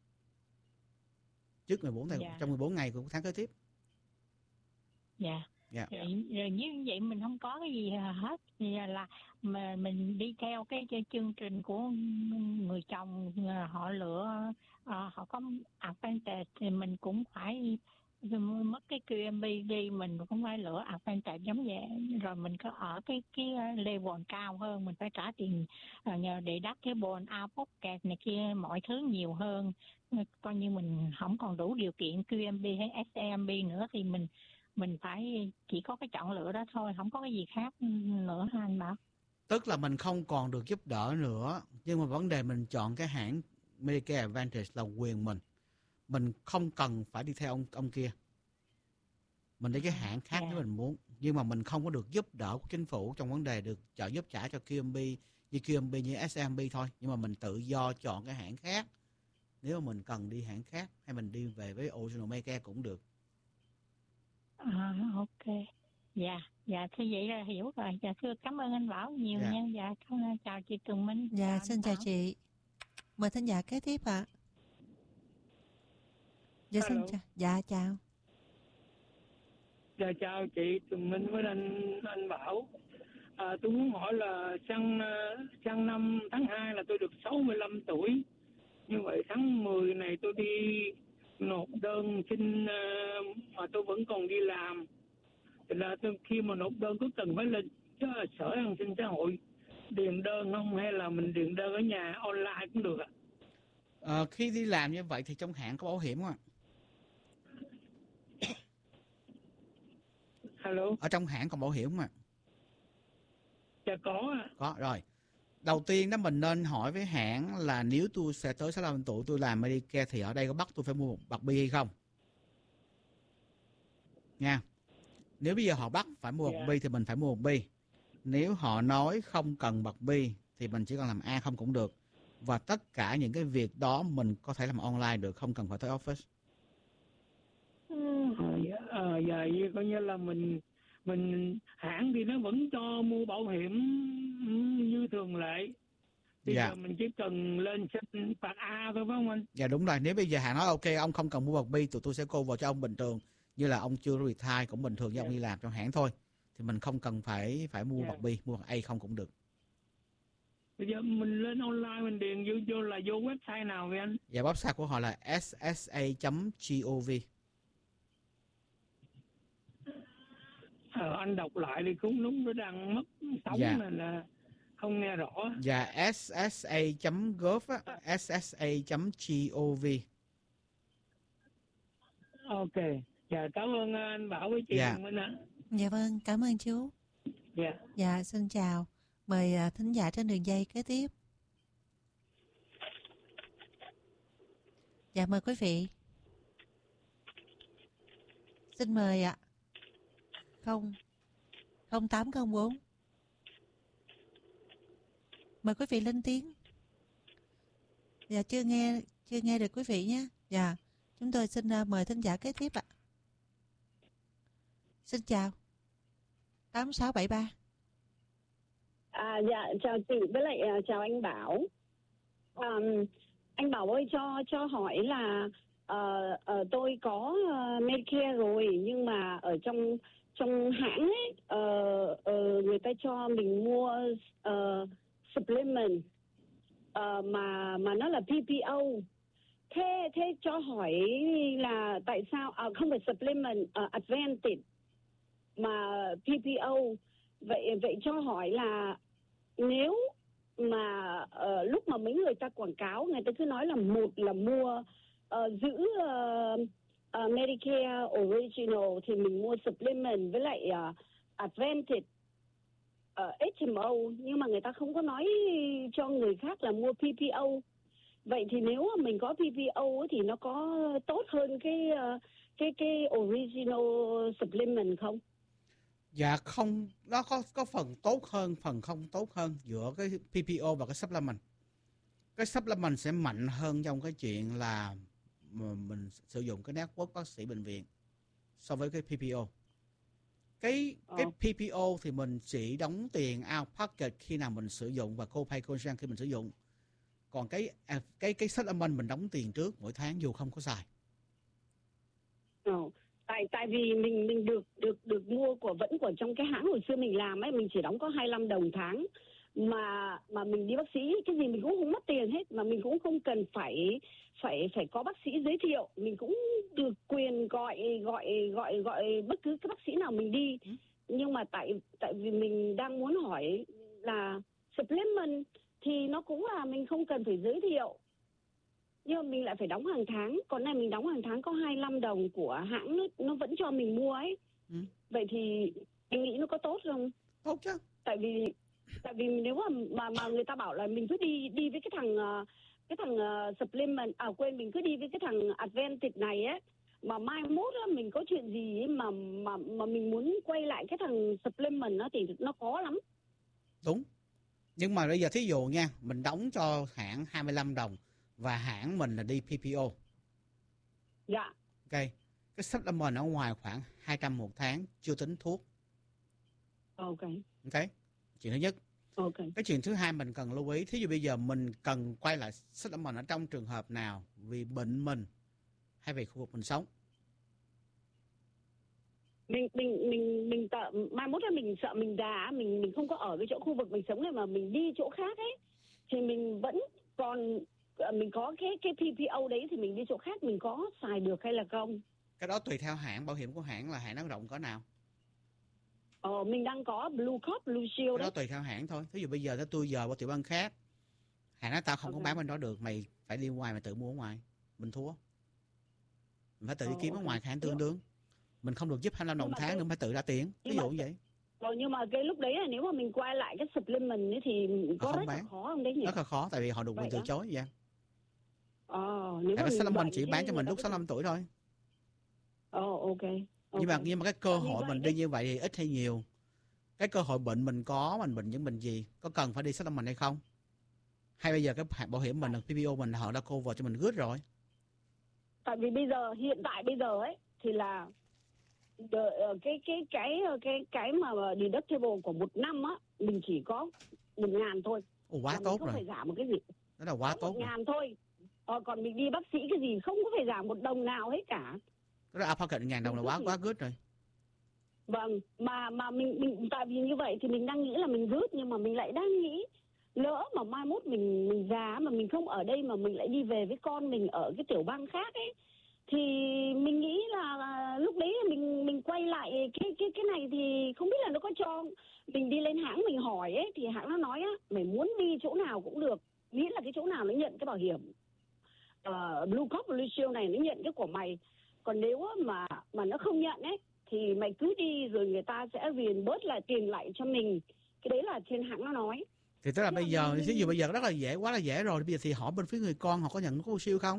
Trước 14 tây, trong 14 ngày của tháng kế tiếp. Dạ. Dạ. Rồi như vậy mình không có cái gì hết, thì là mà mình đi theo cái chương trình của người chồng họ lựa, họ có Advantage thì mình cũng phải mất cái QMB đi, mình cũng phải lựa Advantage giống vậy, rồi mình có ở cái level cao hơn, mình phải trả tiền nhờ để đắt cái bond out pocket này kia mọi thứ nhiều hơn, coi như mình không còn đủ điều kiện QMB hay SMB nữa thì mình mình phải chỉ có cái chọn lựa đó thôi, không có cái gì khác nữa hả anh Bảo? Tức là mình không còn được giúp đỡ nữa, nhưng mà vấn đề mình chọn cái hãng Medicare Advantage là quyền mình không cần phải đi theo ông kia, mình đi cái hãng khác nếu mình muốn, nhưng mà mình không có được giúp đỡ của chính phủ trong vấn đề được trợ giúp trả cho QMB như SMB thôi, nhưng mà mình tự do chọn cái hãng khác nếu mà mình cần đi hãng khác, hay mình đi về với Original Medicare cũng được. Ok. Dạ thế vậy là hiểu rồi. Dạ thưa cảm ơn anh Bảo nhiều nha. Dạ chào chị Tường Minh. Dạ xin chào chị. Mời thính giả kế tiếp ạ. Dạ xin chào. Dạ chào. Dạ chào chị Tường Minh với anh Bảo. Tôi muốn hỏi là sang năm tháng 2 là tôi được 65 tuổi. Như vậy tháng 10 này tôi đi nộp đơn xin mà tôi vẫn còn đi làm. Thì là khi mà nộp đơn có cần phải lên Sở An sinh xã hội điền đơn không, hay là mình điền đơn ở nhà online cũng được ạ? Khi đi làm như vậy thì trong hãng có bảo hiểm không ạ? Hello. Ở trong hãng còn bảo hiểm không ạ? Dạ có ạ. Có rồi. Đầu tiên đó mình nên hỏi với hãng là nếu tôi sẽ tới 65 tuổi tôi làm Medicare thì ở đây có bắt tôi phải mua một bạc bi hay không? Nha. Nếu bây giờ họ bắt phải mua bạc bi thì mình phải mua bạc bi. Nếu họ nói không cần bạc bi thì mình chỉ cần làm A không cũng được. Và tất cả những cái việc đó mình có thể làm online được, không cần phải tới office. Dạ, coi như là mình hãng thì nó vẫn cho mua bảo hiểm như thường lệ. Bây giờ mình chỉ cần lên xin bạc A thôi phải không anh? Dạ đúng rồi. Nếu bây giờ hãng nói ok ông không cần mua bạc bi, tụi tôi sẽ cover cho ông bình thường, như là ông chưa retire cũng bình thường như ông đi làm trong hãng thôi, thì mình không cần phải mua bạc bi, mua bạc A không cũng được. Bây giờ mình lên online mình điền vô là vô website nào vậy anh? Dạ website của họ là ssa.gov. Anh đọc lại thì cũng đúng, nó đang mất sóng nên là không nghe rõ. Dạ ssa.gov á, ssa.gov. Ok. Dạ cảm ơn anh Bảo với chị Minh ạ. Dạ vâng, cảm ơn chú. Dạ xin chào. Mời thính giả trên đường dây kế tiếp. Dạ mời quý vị. Xin mời ạ. 0804. Mời quý vị lên tiếng. Dạ chưa nghe được quý vị nhé. Dạ, chúng tôi xin mời thính giả kế tiếp ạ. Xin chào. 8673. Dạ chào chị với lại chào anh Bảo. Anh Bảo ơi cho hỏi là tôi có Medicare rồi, nhưng mà ở trong hãng ấy người ta cho mình mua supplement mà nó là PPO. Thế cho hỏi là tại sao không phải supplement advantage mà PPO. Vậy cho hỏi là nếu mà lúc mà mấy người ta quảng cáo, người ta cứ nói là một là mua giữ Medicare Original thì mình mua supplement với lại Advantage HMO, nhưng mà người ta không có nói cho người khác là mua PPO. Vậy thì nếu mà mình có PPO thì nó có tốt hơn cái Original Supplement không? Dạ không, nó có phần tốt hơn, phần không tốt hơn giữa cái PPO và cái supplement. Cái supplement sẽ mạnh hơn trong cái chuyện là mình sử dụng cái network bác sĩ bệnh viện so với cái PPO. Cái PPO thì mình chỉ đóng tiền out pocket khi nào mình sử dụng và copay contribution khi mình sử dụng. Còn cái supplement mình đóng tiền trước mỗi tháng dù không có xài. Tại vì mình được mua vẫn của trong cái hãng hồi xưa mình làm ấy, mình chỉ đóng có 25 đồng tháng mà mình đi bác sĩ cái gì mình cũng không mất tiền hết, mà mình cũng không cần phải có bác sĩ giới thiệu, mình cũng được quyền gọi bất cứ cái bác sĩ nào mình đi. Nhưng mà tại vì mình đang muốn hỏi là supplement thì nó cũng là mình không cần phải giới thiệu, nhưng mà mình lại phải đóng hàng tháng. Còn này mình đóng hàng tháng có 25 đồng của hãng nó vẫn cho mình mua ấy, Vậy thì anh nghĩ nó có tốt không? Tốt chứ. Tại vì nếu mà người ta bảo là mình cứ đi với cái thằng supplement, mình cứ đi với cái thằng Advantage này ấy, mà mai mốt á, mình có chuyện gì ấy mà mình muốn quay lại cái thằng supplement đó thì nó khó lắm. Đúng. Nhưng mà bây giờ thí dụ nha, mình đóng cho hãng 25 đồng và hãng mình là đi PPO. Dạ. Ok. Cái supplement ở ngoài khoảng 200 một tháng, chưa tính thuốc. Ok. Chuyện thứ nhất. Ok. Cái chuyện thứ hai mình cần lưu ý, thí dụ bây giờ mình cần quay lại supplement ở trong trường hợp nào, vì bệnh mình hay vì khu vực mình sống. Mình sợ mai mốt là mình sợ mình già, mình không có ở cái chỗ khu vực mình sống này mà mình đi chỗ khác ấy, thì mình vẫn còn mình có cái PPO đấy thì mình đi chỗ khác mình có xài được hay là không? Cái đó tùy theo hãng, bảo hiểm của hãng là hãng nó rộng cỡ nào. Mình đang có Blue Cross Blue Shield đó tùy theo hãng thôi. Ví dụ bây giờ tôi giờ qua tiểu bang khác, hãng nói tao không có bán bên đó được, mày phải đi ngoài, mày tự mua ở ngoài, mình thua. Mình phải tự đi kiếm ở ngoài hãng tương đương. Mình không được giúp 25 đồng tháng nữa, phải tự ra tiền. Ví dụ như vậy. Nhưng mà cái lúc đấy là nếu mà mình quay lại cái supplement ấy thì có rất là khó không đấy nhỉ? Rất là khó, tại vì họ được quyền từ chối vậy. Nếu mà supplement chỉ bán cho mình lúc 65 tuổi thôi. Ok. Nhưng mà cái cơ hội mình đi như vậy thì ít hay nhiều. Cái cơ hội bệnh mình có, mình bệnh những bệnh gì, có cần phải đi supplement hay không? Hay bây giờ cái bảo hiểm mình, PPO mình họ đã cover cho mình good rồi? Tại vì hiện tại bây giờ ấy thì là cái mà deductible của một năm á, mình chỉ có 1.000 thôi. Quá tốt rồi. Không phải giảm một cái gì. Đó là quá tốt. 1.000 thôi. Còn mình đi bác sĩ cái gì không có phải giảm một đồng nào hết cả. Đó là out pocket 1.000 đồng là quá good rồi. Vâng, mà mình tại vì như vậy thì mình đang nghĩ là mình good, nhưng mà mình lại đang nghĩ lỡ mà mai mốt mình già mà mình không ở đây mà mình lại đi về với con mình ở cái tiểu bang khác ấy, thì mình nghĩ là lúc đấy mình quay lại cái này thì không biết là nó có cho mình đi lên hãng mình hỏi ấy, thì hãng nó nói á, mày muốn đi chỗ nào cũng được, miễn là cái chỗ nào nó nhận cái bảo hiểm Blue Cross Blue Shield này nó nhận cái của mày. Còn nếu mà nó không nhận ấy thì mày cứ đi rồi người ta sẽ reimburse lại tiền lại cho mình. Cái đấy là trên hãng nó nói. Thì tức là bây giờ, ví dụ bây giờ rất là dễ, quá là dễ rồi. Bây giờ thì hỏi bên phía người con họ có nhận Blue Shield không?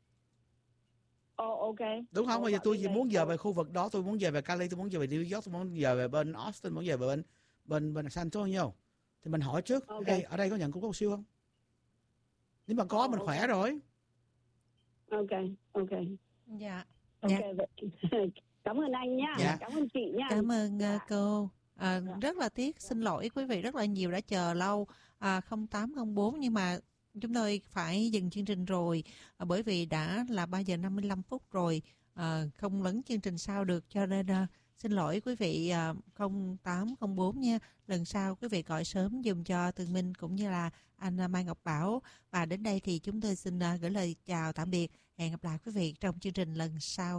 Ok. Đúng không? Bây giờ tôi chỉ muốn giờ về khu vực đó, tôi muốn về về Cali, tôi muốn về New York, tôi muốn về về bên Austin, muốn về bên San Antonio. Thì mình hỏi trước, hey, ở đây có nhận Blue Shield không? Nếu mà có mình khỏe rồi. Ok. Dạ. Cảm ơn anh nha. Cảm ơn chị nha. Cảm ơn cô. Rất là tiếc, xin lỗi quý vị rất là nhiều đã chờ lâu 0804, nhưng mà chúng tôi phải dừng chương trình rồi bởi vì đã là 3 giờ 55 phút rồi, không lấn chương trình sau được, cho nên xin lỗi quý vị 0804 nha. Lần sau quý vị gọi sớm dùm cho Tường Minh cũng như là anh Mai Ngọc Bảo. Và đến đây thì chúng tôi xin gửi lời chào tạm biệt. Hẹn gặp lại quý vị trong chương trình lần sau.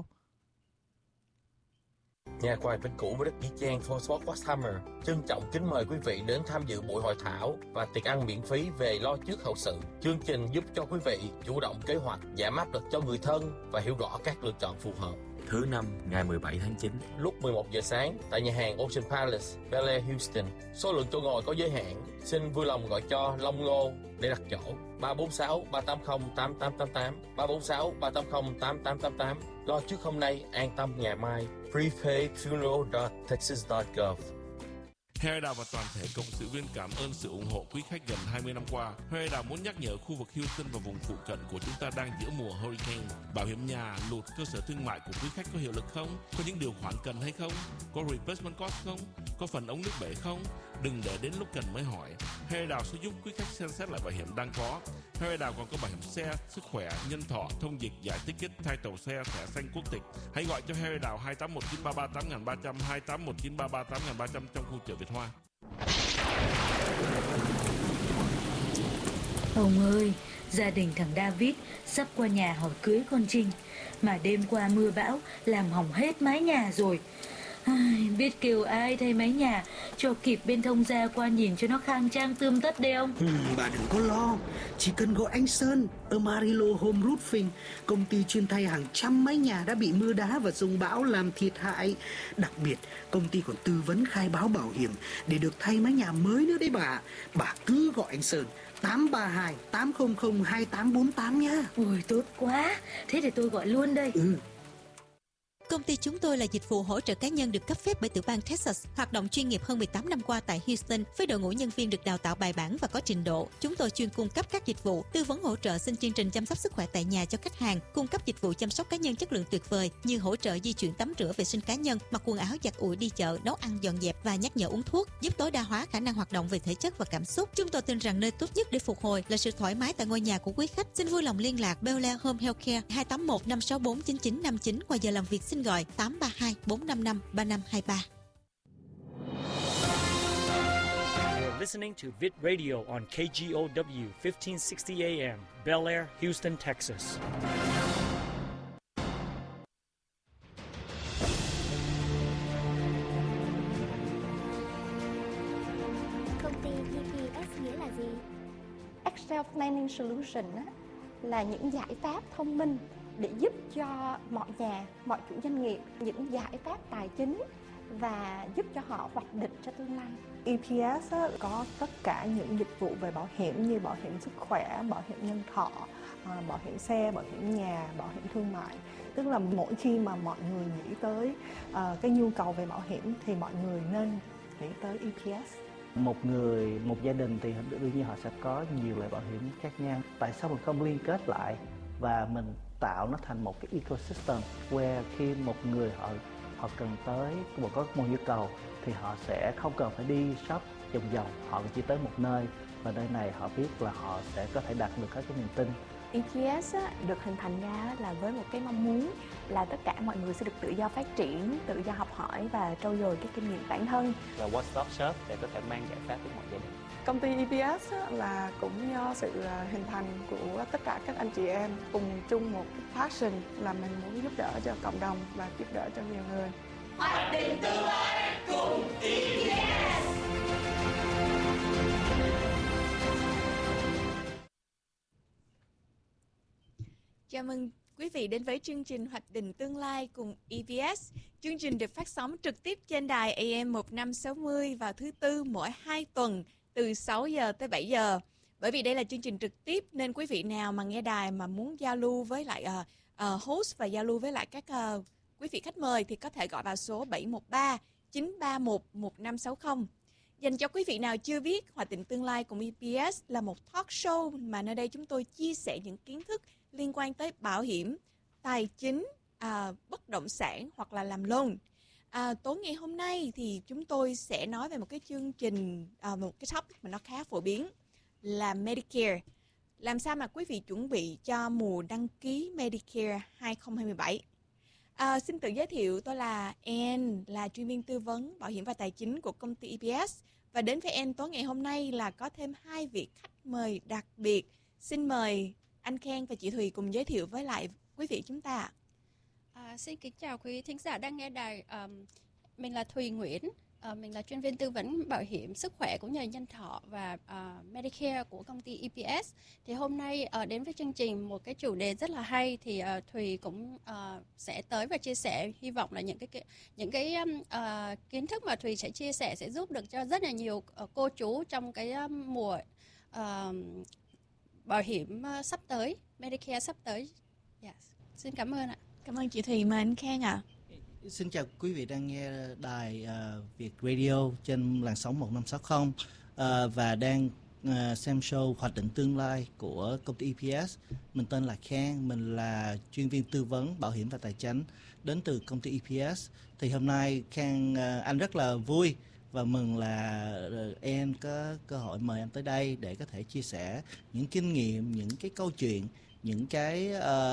Nhà khoa Vĩnh Cửu với đất Nghĩa Trang Fort Hammer trân trọng kính mời quý vị đến tham dự buổi hội thảo và tiệc ăn miễn phí về lo trước hậu sự. Chương trình giúp cho quý vị chủ động kế hoạch, giảm áp lực cho người thân và hiểu rõ các lựa chọn phù hợp. Thứ Năm, ngày 17 tháng 9, lúc 11 giờ sáng tại nhà hàng Ocean Palace, Bel Air, Houston. Số lượng chỗ ngồi có giới hạn, xin vui lòng gọi cho Long Ngô để đặt chỗ. 346 380 8888, 346 380 8888. Lo trước hôm nay, an tâm ngày mai. prepaidfuneral.texas.gov. Harry Đào và toàn thể cộng sự viên cảm ơn sự ủng hộ quý khách gần 20 năm qua. Harry Đào muốn nhắc nhở khu vực Houston và vùng phụ cận của chúng ta đang giữa mùa hurricane. Bảo hiểm nhà, lụt, cơ sở thương mại của quý khách có hiệu lực không? Có những điều khoản cần hay không? Có replacement cost không? Có phần ống nước bể không? Đừng để đến lúc cần mới hỏi. Harry Đào sẽ giúp quý khách xem xét lại bảo hiểm đang có. Harry Đào còn có bảo hiểm xe, sức khỏe, nhân thọ, thông dịch, giải ticket, thay tàu xe, thẻ xanh quốc tịch. Hãy gọi cho Harry Đào 2819338300, 2819338300 trong khu chợ Việt Hoa. Ông ơi, gia đình thằng David sắp qua nhà hỏi cưới con Trinh, mà đêm qua mưa bão làm hỏng hết mái nhà rồi. Biết kêu ai thay mái nhà cho kịp bên thông gia qua nhìn cho nó khang trang tươm tất đấy ông. Bà đừng có lo, chỉ cần gọi anh Sơn ở Marilo Home Roofing, công ty chuyên thay hàng trăm mái nhà đã bị mưa đá và dông bão làm thiệt hại. Đặc biệt, công ty còn tư vấn khai báo bảo hiểm để được thay mái nhà mới nữa đấy bà. Bà cứ gọi anh Sơn 832 800 2848 nhá. Ôi tốt quá, thế để tôi gọi luôn đây. Công ty chúng tôi là dịch vụ hỗ trợ cá nhân được cấp phép bởi tiểu bang Texas, hoạt động chuyên nghiệp hơn 18 năm qua tại Houston với đội ngũ nhân viên được đào tạo bài bản và có trình độ. Chúng tôi chuyên cung cấp các dịch vụ tư vấn hỗ trợ xin chương trình chăm sóc sức khỏe tại nhà cho khách hàng, cung cấp dịch vụ chăm sóc cá nhân chất lượng tuyệt vời như hỗ trợ di chuyển tắm rửa vệ sinh cá nhân, mặc quần áo giặt ủi đi chợ, nấu ăn dọn dẹp và nhắc nhở uống thuốc, giúp tối đa hóa khả năng hoạt động về thể chất và cảm xúc. Chúng tôi tin rằng nơi tốt nhất để phục hồi là sự thoải mái tại ngôi nhà của quý khách. Xin vui lòng liên lạc Bel Air Home Healthcare 281 564 9959. Ngoài giờ làm việc xin gọi 832 455 3523. You're listening to Vid Radio on KGOW 1560 AM, Bel Air, Houston, Texas. Công ty EPS nghĩa là gì? Excel Planning Solution là những giải pháp thông minh để giúp cho mọi nhà, mọi chủ doanh nghiệp những giải pháp tài chính và giúp cho họ hoạch định cho tương lai. EPS có tất cả những dịch vụ về bảo hiểm như bảo hiểm sức khỏe, bảo hiểm nhân thọ, bảo hiểm xe, bảo hiểm nhà, bảo hiểm thương mại. Tức là mỗi khi mà mọi người nghĩ tới cái nhu cầu về bảo hiểm thì mọi người nên nghĩ tới EPS. Một gia đình thì đương nhiên họ sẽ có nhiều loại bảo hiểm khác nhau. Tại sao mình không liên kết lại và mình tạo nó thành một cái ecosystem where khi một người họ cần tới có một nhu cầu thì họ sẽ không cần phải đi shop vòng, họ chỉ tới một nơi và nơi này họ biết là họ sẽ có thể đạt được các cái niềm tin. EPS được hình thành ra là với một cái mong muốn là tất cả mọi người sẽ được tự do phát triển, tự do học hỏi và trau dồi cái kinh nghiệm bản thân. Là one stop shop để có thể mang giải pháp đến mọi gia đình. Công ty EPS là cũng do sự hình thành của tất cả các anh chị em cùng chung một passion là mình muốn giúp đỡ cho cộng đồng và giúp đỡ cho nhiều người. Hoạch định tương lai cùng EPS. Chào mừng quý vị đến với chương trình Hoạch định tương lai cùng EPS. Chương trình được phát sóng trực tiếp trên đài AM 1560 vào thứ Tư mỗi 2 tuần từ 6 giờ tới 7 giờ. Bởi vì đây là chương trình trực tiếp nên quý vị nào mà nghe đài mà muốn giao lưu với lại host và giao lưu với lại các quý vị khách mời thì có thể gọi vào số 713 931 1560. Dành cho quý vị nào chưa biết, Hoạch định tương lai cùng EPS là một talk show mà nơi đây chúng tôi chia sẻ những kiến thức liên quan tới bảo hiểm, tài chính, bất động sản hoặc là làm loan. Tối ngày hôm nay thì chúng tôi sẽ nói về một cái chương trình, một cái topic mà nó khá phổ biến là Medicare. Làm sao mà quý vị chuẩn bị cho mùa đăng ký Medicare 2027. Xin tự giới thiệu, tôi là Ann, là chuyên viên tư vấn bảo hiểm và tài chính của công ty EPS. Và đến với Ann tối ngày hôm nay là có thêm 2 vị khách mời đặc biệt. Xin mời anh Khang và chị Thùy cùng giới thiệu với lại quý vị chúng ta. Xin kính chào quý thính giả đang nghe đài. Mình là Thùy Nguyễn. Mình là chuyên viên tư vấn bảo hiểm sức khỏe cũng như nhân thọ và Medicare của công ty EPS. Thì hôm nay đến với chương trình một cái chủ đề rất là hay thì Thùy cũng sẽ tới và chia sẻ, hy vọng là những cái kiến thức mà Thùy sẽ chia sẻ sẽ giúp được cho rất là nhiều cô chú trong cái mùa bảo hiểm sắp tới, Medicare sắp tới. Yes. Xin cảm ơn ạ. Cảm ơn chị Thùy, mời anh Khang ạ. Xin chào quý vị đang nghe đài Việt Radio trên làn sóng 1560 và đang xem show Hoạch định tương lai của công ty EPS. Mình tên là Khang, mình là chuyên viên tư vấn bảo hiểm và tài chính đến từ công ty EPS. Thì hôm nay Khang, anh rất là vui và mừng là em có cơ hội mời em tới đây để có thể chia sẻ những kinh nghiệm, những cái câu chuyện, những cái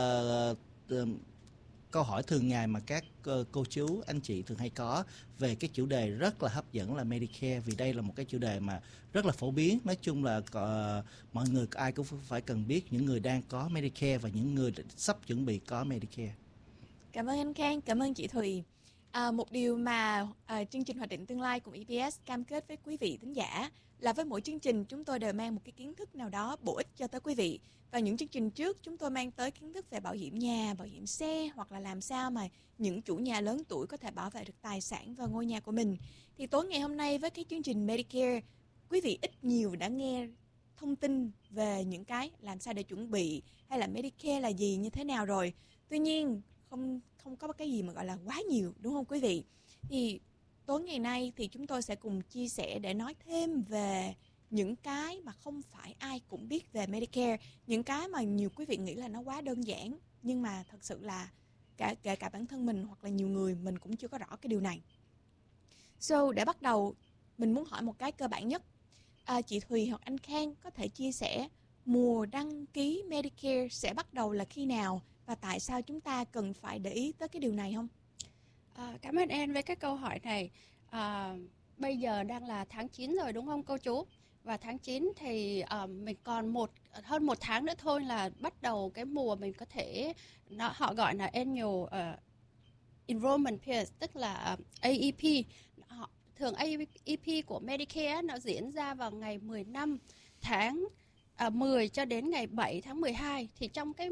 câu hỏi thường ngày mà các cô chú, anh chị thường hay có về cái chủ đề rất là hấp dẫn là Medicare. Vì đây là một cái chủ đề mà rất là phổ biến. Nói chung là mọi người ai cũng phải cần biết, những người đang có Medicare và những người sắp chuẩn bị có Medicare. Cảm ơn anh Khang, cảm ơn chị Thùy. Một điều mà chương trình Hoạch định Tương lai cùng EBS cam kết với quý vị thính giả là với mỗi chương trình chúng tôi đều mang một cái kiến thức nào đó bổ ích cho tới quý vị. Và những chương trình trước chúng tôi mang tới kiến thức về bảo hiểm nhà, bảo hiểm xe, hoặc là làm sao mà những chủ nhà lớn tuổi có thể bảo vệ được tài sản và ngôi nhà của mình. Thì tối ngày hôm nay với cái chương trình Medicare, quý vị ít nhiều đã nghe thông tin về những cái làm sao để chuẩn bị hay là Medicare là gì, như thế nào rồi. Tuy nhiên không có cái gì mà gọi là quá nhiều, đúng không quý vị? Thì tối ngày nay thì chúng tôi sẽ cùng chia sẻ để nói thêm về những cái mà không phải ai cũng biết về Medicare, những cái mà nhiều quý vị nghĩ là nó quá đơn giản, nhưng mà thật sự là kể cả bản thân mình hoặc là nhiều người mình cũng chưa có rõ cái điều này. So, để bắt đầu, mình muốn hỏi một cái cơ bản nhất. Chị Thùy hoặc anh Khang có thể chia sẻ mùa đăng ký Medicare sẽ bắt đầu là khi nào và tại sao chúng ta cần phải để ý tới cái điều này không? Cảm ơn em với cái câu hỏi này. Bây giờ đang là tháng 9 rồi đúng không cô chú? Và tháng 9 thì mình còn hơn một tháng nữa thôi là bắt đầu cái mùa mình có thể, họ gọi là annual enrollment period, tức là AEP. Thường AEP của Medicare nó diễn ra vào ngày 15 tháng 10 cho đến ngày 7 tháng 12. Thì trong cái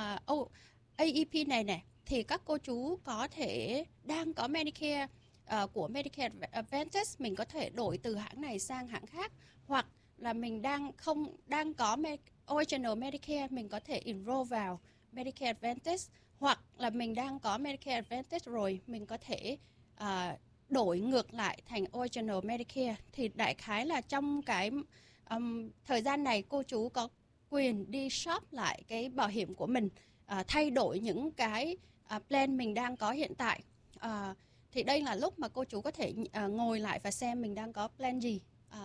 AEP này thì các cô chú có thể đang có Medicare của Medicare Advantage, mình có thể đổi từ hãng này sang hãng khác, hoặc là mình đang có Original Medicare, mình có thể enroll vào Medicare Advantage, hoặc là mình đang có Medicare Advantage rồi, mình có thể đổi ngược lại thành Original Medicare. Thì đại khái là trong cái thời gian này cô chú có quyền đi shop lại cái bảo hiểm của mình, thay đổi những cái plan mình đang có hiện tại. Thì đây là lúc mà cô chú có thể ngồi lại và xem mình đang có plan gì.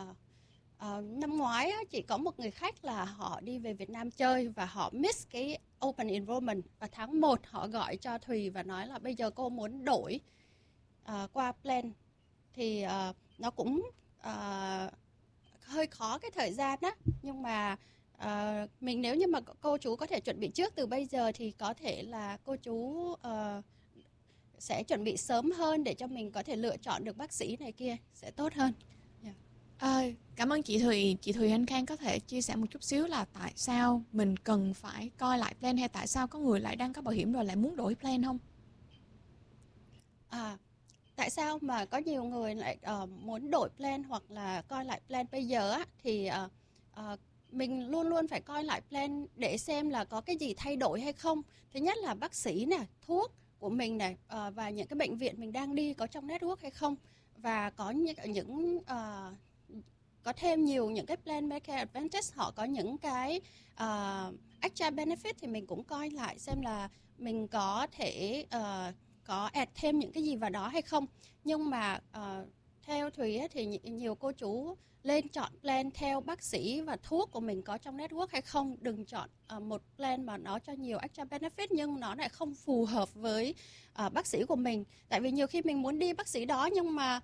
Năm ngoái chỉ có một người khách là họ đi về Việt Nam chơi và họ miss cái Open Enrollment. Và tháng 1 họ gọi cho Thùy và nói là bây giờ cô muốn đổi qua plan. Thì nó cũng hơi khó cái thời gian đó. Nhưng mà nếu như mà cô chú có thể chuẩn bị trước từ bây giờ thì có thể là cô chú sẽ chuẩn bị sớm hơn để cho mình có thể lựa chọn được bác sĩ này kia sẽ tốt hơn. Cảm ơn chị Thùy. Chị Thùy, anh Khang có thể chia sẻ một chút xíu là tại sao mình cần phải coi lại plan, hay tại sao có người lại đang có bảo hiểm rồi lại muốn đổi plan không? Tại sao mà có nhiều người lại muốn đổi plan hoặc là coi lại plan bây giờ thì mình luôn luôn phải coi lại plan để xem là có cái gì thay đổi hay không. Thứ nhất là bác sĩ này, thuốc của mình này, và những cái bệnh viện mình đang đi có trong network hay không, và có những có thêm nhiều những cái plan Medicare Advantage họ có những cái extra benefit thì mình cũng coi lại xem là mình có thể có add thêm những cái gì vào đó hay không. Nhưng mà theo Thùy thì nhiều cô chú lên chọn plan theo bác sĩ và thuốc của mình có trong network hay không. Đừng chọn một plan mà nó cho nhiều extra benefit nhưng nó lại không phù hợp với bác sĩ của mình. Tại vì nhiều khi mình muốn đi bác sĩ đó nhưng mà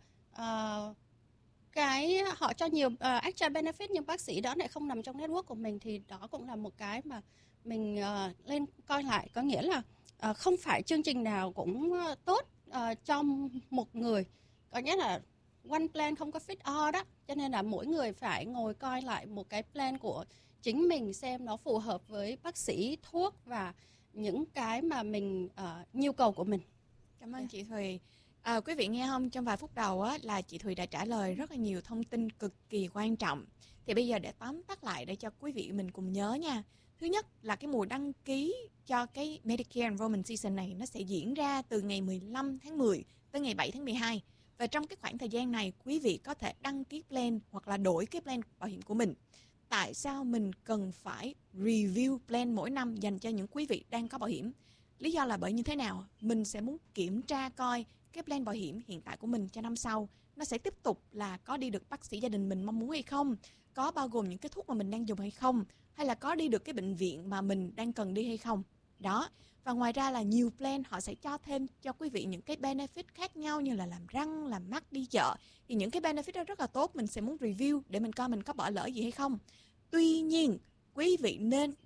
cái họ cho nhiều extra benefit nhưng bác sĩ đó lại không nằm trong network của mình, thì đó cũng là một cái mà mình lên coi lại. Có nghĩa là không phải chương trình nào cũng tốt cho một người. Có nghĩa là one plan không có fit all đó. Cho nên là mỗi người phải ngồi coi lại một cái plan của chính mình xem nó phù hợp với bác sĩ, thuốc và những cái mà mình nhu cầu của mình. Cảm ơn chị Thùy. Quý vị nghe không, trong vài phút đầu là chị Thùy đã trả lời rất là nhiều thông tin cực kỳ quan trọng. Thì bây giờ để tóm tắt lại để cho quý vị mình cùng nhớ nha. Thứ nhất là cái mùa đăng ký cho cái Medicare Enrollment Season này nó sẽ diễn ra từ ngày 15 tháng 10 tới ngày 7 tháng 12. Và trong cái khoảng thời gian này, quý vị có thể đăng ký plan hoặc là đổi cái plan bảo hiểm của mình. Tại sao mình cần phải review plan mỗi năm dành cho những quý vị đang có bảo hiểm? Lý do là bởi như thế nào? Mình sẽ muốn kiểm tra coi cái plan bảo hiểm hiện tại của mình cho năm sau nó sẽ tiếp tục là có đi được bác sĩ gia đình mình mong muốn hay không, có bao gồm những cái thuốc mà mình đang dùng hay không, hay là có đi được cái bệnh viện mà mình đang cần đi hay không. Đó. Và ngoài ra là nhiều plan họ sẽ cho thêm cho quý vị những cái benefit khác nhau như là làm răng, làm mắt, đi chợ. Thì những cái benefit đó rất là tốt, mình sẽ muốn review để mình coi mình có bỏ lỡ gì hay không. Tuy nhiên, quý vị nên đặt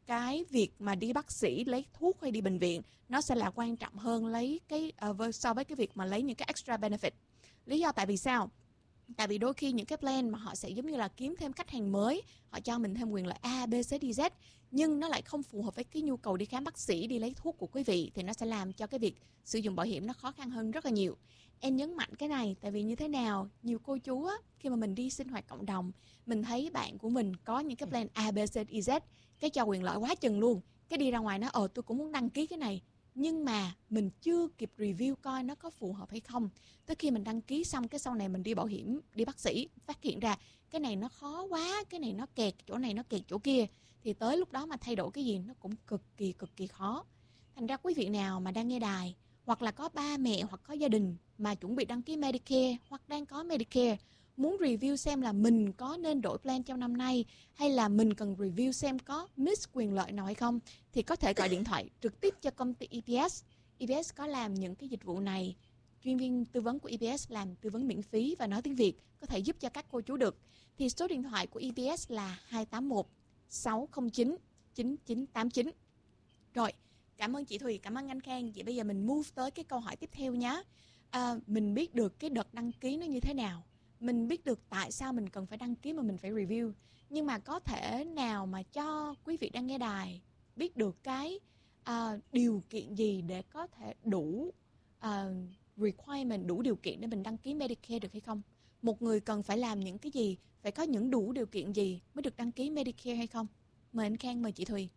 cái việc mà đi bác sĩ lấy thuốc hay đi bệnh viện nó sẽ là quan trọng hơn lấy cái so với cái việc mà lấy những cái extra benefit. Lý do tại vì sao? Tại vì đôi khi những cái plan mà họ sẽ giống như là kiếm thêm khách hàng mới, họ cho mình thêm quyền lợi A, B, C, D, Z, nhưng nó lại không phù hợp với cái nhu cầu đi khám bác sĩ, đi lấy thuốc của quý vị, thì nó sẽ làm cho cái việc sử dụng bảo hiểm nó khó khăn hơn rất là nhiều. Em nhấn mạnh cái này tại vì như thế nào, nhiều cô chú á, khi mà mình đi sinh hoạt cộng đồng, mình thấy bạn của mình có những cái plan A, B, C, D, Z, cái cho quyền lợi quá chừng luôn, cái đi ra ngoài nó tôi cũng muốn đăng ký cái này, nhưng mà mình chưa kịp review coi nó có phù hợp hay không. Tới khi mình đăng ký xong, cái sau này mình đi bảo hiểm, đi bác sĩ, phát hiện ra cái này nó khó quá, cái này nó kẹt chỗ này, nó kẹt chỗ kia, thì tới lúc đó mà thay đổi cái gì nó cũng cực kỳ khó. Thành ra quý vị nào mà đang nghe đài, hoặc là có ba mẹ hoặc có gia đình mà chuẩn bị đăng ký Medicare hoặc đang có Medicare, muốn review xem là mình có nên đổi plan trong năm nay, hay là mình cần review xem có miss quyền lợi nào hay không, thì có thể gọi điện thoại trực tiếp cho công ty EPS. EPS có làm những cái dịch vụ này. Chuyên viên tư vấn của EPS làm tư vấn miễn phí và nói tiếng Việt, có thể giúp cho các cô chú được. Thì số điện thoại của EPS là 281 609 9989. Rồi, cảm ơn chị Thùy, cảm ơn anh Khang. Vậy bây giờ mình move tới cái câu hỏi tiếp theo nhé. Mình biết được cái đợt đăng ký nó như thế nào, mình biết được tại sao mình cần phải đăng ký mà mình phải review. Nhưng mà có thể nào mà cho quý vị đang nghe đài biết được cái điều kiện gì để có thể đủ requirement, đủ điều kiện để mình đăng ký Medicare được hay không? Một người cần phải làm những cái gì, phải có những đủ điều kiện gì mới được đăng ký Medicare hay không? Mời anh Khang, mời chị Thùy.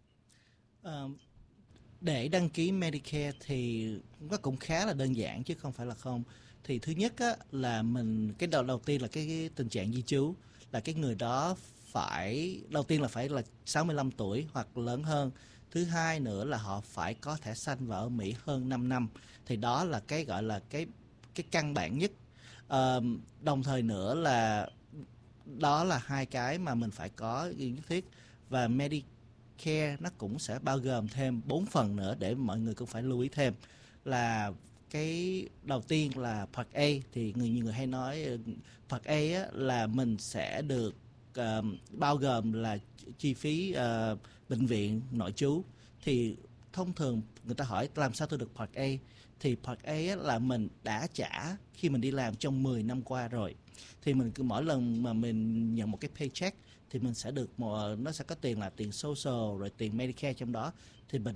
Để đăng ký Medicare thì nó cũng khá là đơn giản chứ không phải là không. Thì thứ nhất á, là mình cái đầu tiên là cái tình trạng di trú, là cái người đó phải đầu tiên là phải là 65 tuổi hoặc lớn hơn. Thứ hai nữa là họ phải có thẻ xanh và ở Mỹ hơn 5 năm. Thì đó là cái gọi là cái căn bản nhất. Đồng thời nữa là đó là hai cái mà mình phải có nhất thiết. Và Medicare nó cũng sẽ bao gồm thêm 4 phần nữa để mọi người cũng phải lưu ý thêm. Là cái đầu tiên là Part A, thì nhiều người hay nói Part A á, là mình sẽ được bao gồm là chi phí bệnh viện nội trú. Thì thông thường người ta hỏi làm sao tôi được Part A, thì Part A á, là mình đã trả khi mình đi làm trong 10 năm qua rồi. Thì mình cứ mỗi lần mà mình nhận một cái paycheck thì mình sẽ được nó sẽ có tiền là tiền social rồi tiền Medicare trong đó, thì mình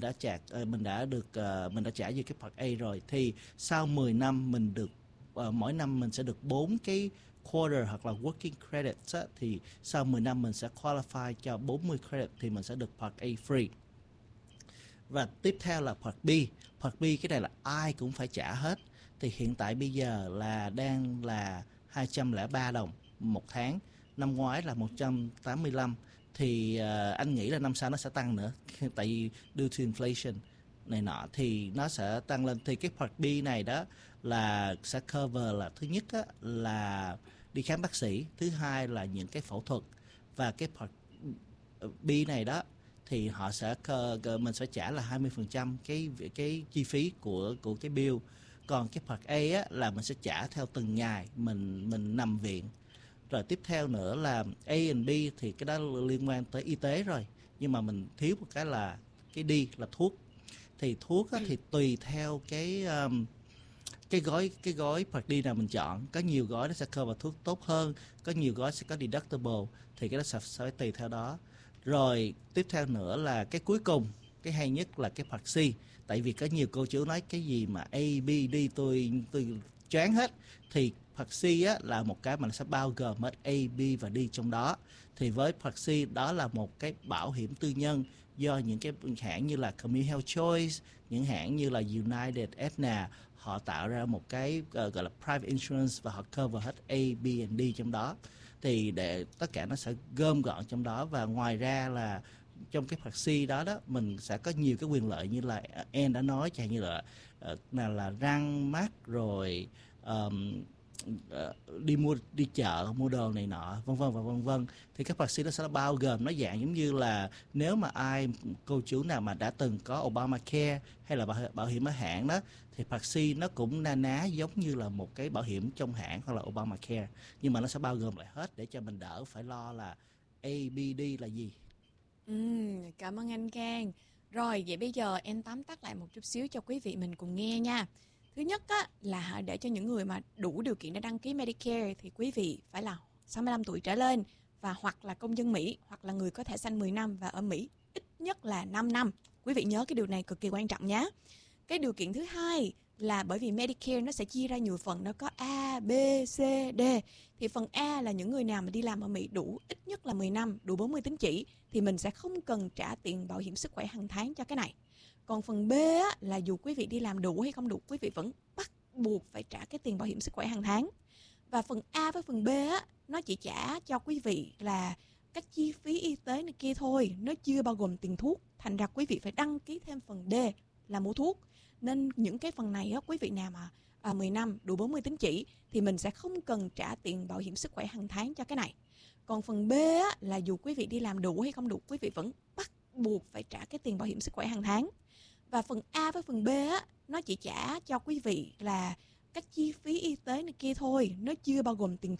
đã trả về cái Part A rồi. Thì sau 10 năm mình được mỗi năm mình sẽ được 4 cái quarter hoặc là working credits á, thì sau 10 năm mình sẽ qualify cho 40 credit thì mình sẽ được Part A free. Và tiếp theo là Part B. Part B cái này là ai cũng phải trả hết. Thì hiện tại bây giờ là đang là 203 đồng một tháng. Năm ngoái là 185. Thì anh nghĩ là năm sau nó sẽ tăng nữa. Tại vì due to inflation này nọ thì nó sẽ tăng lên. Thì cái Part B này đó là sẽ cover là thứ nhất á, là đi khám bác sĩ. Thứ hai là những cái phẫu thuật. Và cái Part B này đó thì họ sẽ mình sẽ trả là 20% cái chi phí của cái bill. Còn cái Part A á, là mình sẽ trả theo từng ngày mình nằm viện. Rồi tiếp theo nữa là A and B thì cái đó liên quan tới y tế rồi. Nhưng mà mình thiếu một cái là cái D là thuốc. Thì thuốc á, thì tùy theo cái gói Part D nào mình chọn. Có nhiều gói nó sẽ cover thuốc tốt hơn, có nhiều gói sẽ có deductible, thì cái đó sẽ tùy theo đó. Rồi tiếp theo nữa là cái cuối cùng, cái hay nhất là cái Part C. Tại vì có nhiều cô chú nói cái gì mà A, B, D tôi choáng hết. Thì Part C á, là một cái mà nó sẽ bao gồm hết A, B và D trong đó. Thì với Part C đó là một cái bảo hiểm tư nhân do những cái hãng như là Community Health Choice, những hãng như là United, Aetna, họ tạo ra một cái gọi là private insurance và họ cover hết A, B and D trong đó. Thì để tất cả nó sẽ gom gọn trong đó. Và ngoài ra là trong cái Part C đó mình sẽ có nhiều cái quyền lợi như là Anne đã nói, chẳng như là răng mắt rồi đi chợ mua đồ này nọ vân vân. Thì các Part C nó sẽ bao gồm, nó dạng giống như là nếu mà cô chú nào mà đã từng có Obamacare hay là bảo hiểm ở hãng đó, thì Part C nó cũng na ná giống như là một cái bảo hiểm trong hãng hoặc là Obamacare, nhưng mà nó sẽ bao gồm lại hết để cho mình đỡ phải lo là A, B, D là gì. Cảm ơn anh Khang. Rồi, vậy bây giờ em tóm tắt lại một chút xíu cho quý vị mình cùng nghe nha. Thứ nhất á, là để cho những người mà đủ điều kiện để đăng ký Medicare thì quý vị phải là 65 tuổi trở lên và hoặc là công dân Mỹ hoặc là người có thẻ xanh 10 năm và ở Mỹ ít nhất là 5 năm. Quý vị nhớ cái điều này cực kỳ quan trọng nhé. Cái điều kiện thứ hai là bởi vì Medicare nó sẽ chia ra nhiều phần, nó có A, B, C, D. Thì phần A là những người nào mà đi làm ở Mỹ đủ ít nhất là 10 năm, đủ 40 tín chỉ thì mình sẽ không cần trả tiền bảo hiểm sức khỏe hàng tháng cho cái này. Còn phần B á, là dù quý vị đi làm đủ hay không đủ, quý vị vẫn bắt buộc phải trả cái tiền bảo hiểm sức khỏe hàng tháng. Và phần A với phần B á, nó chỉ trả cho quý vị là các chi phí y tế này kia thôi, nó chưa bao gồm tiền thuốc. Thành ra quý vị phải đăng ký thêm phần D là mua thuốc. Nên những cái phần này á, quý vị nào mà 10 năm đủ 40 tín chỉ thì mình sẽ không cần trả tiền bảo hiểm sức khỏe hàng tháng cho cái này. Còn phần B á, là dù quý vị đi làm đủ hay không đủ, quý vị vẫn bắt buộc phải trả cái tiền bảo hiểm sức khỏe hàng tháng. Và phần A với phần B á, nó chỉ trả cho quý vị là các chi phí y tế này kia thôi, nó chưa bao gồm tiền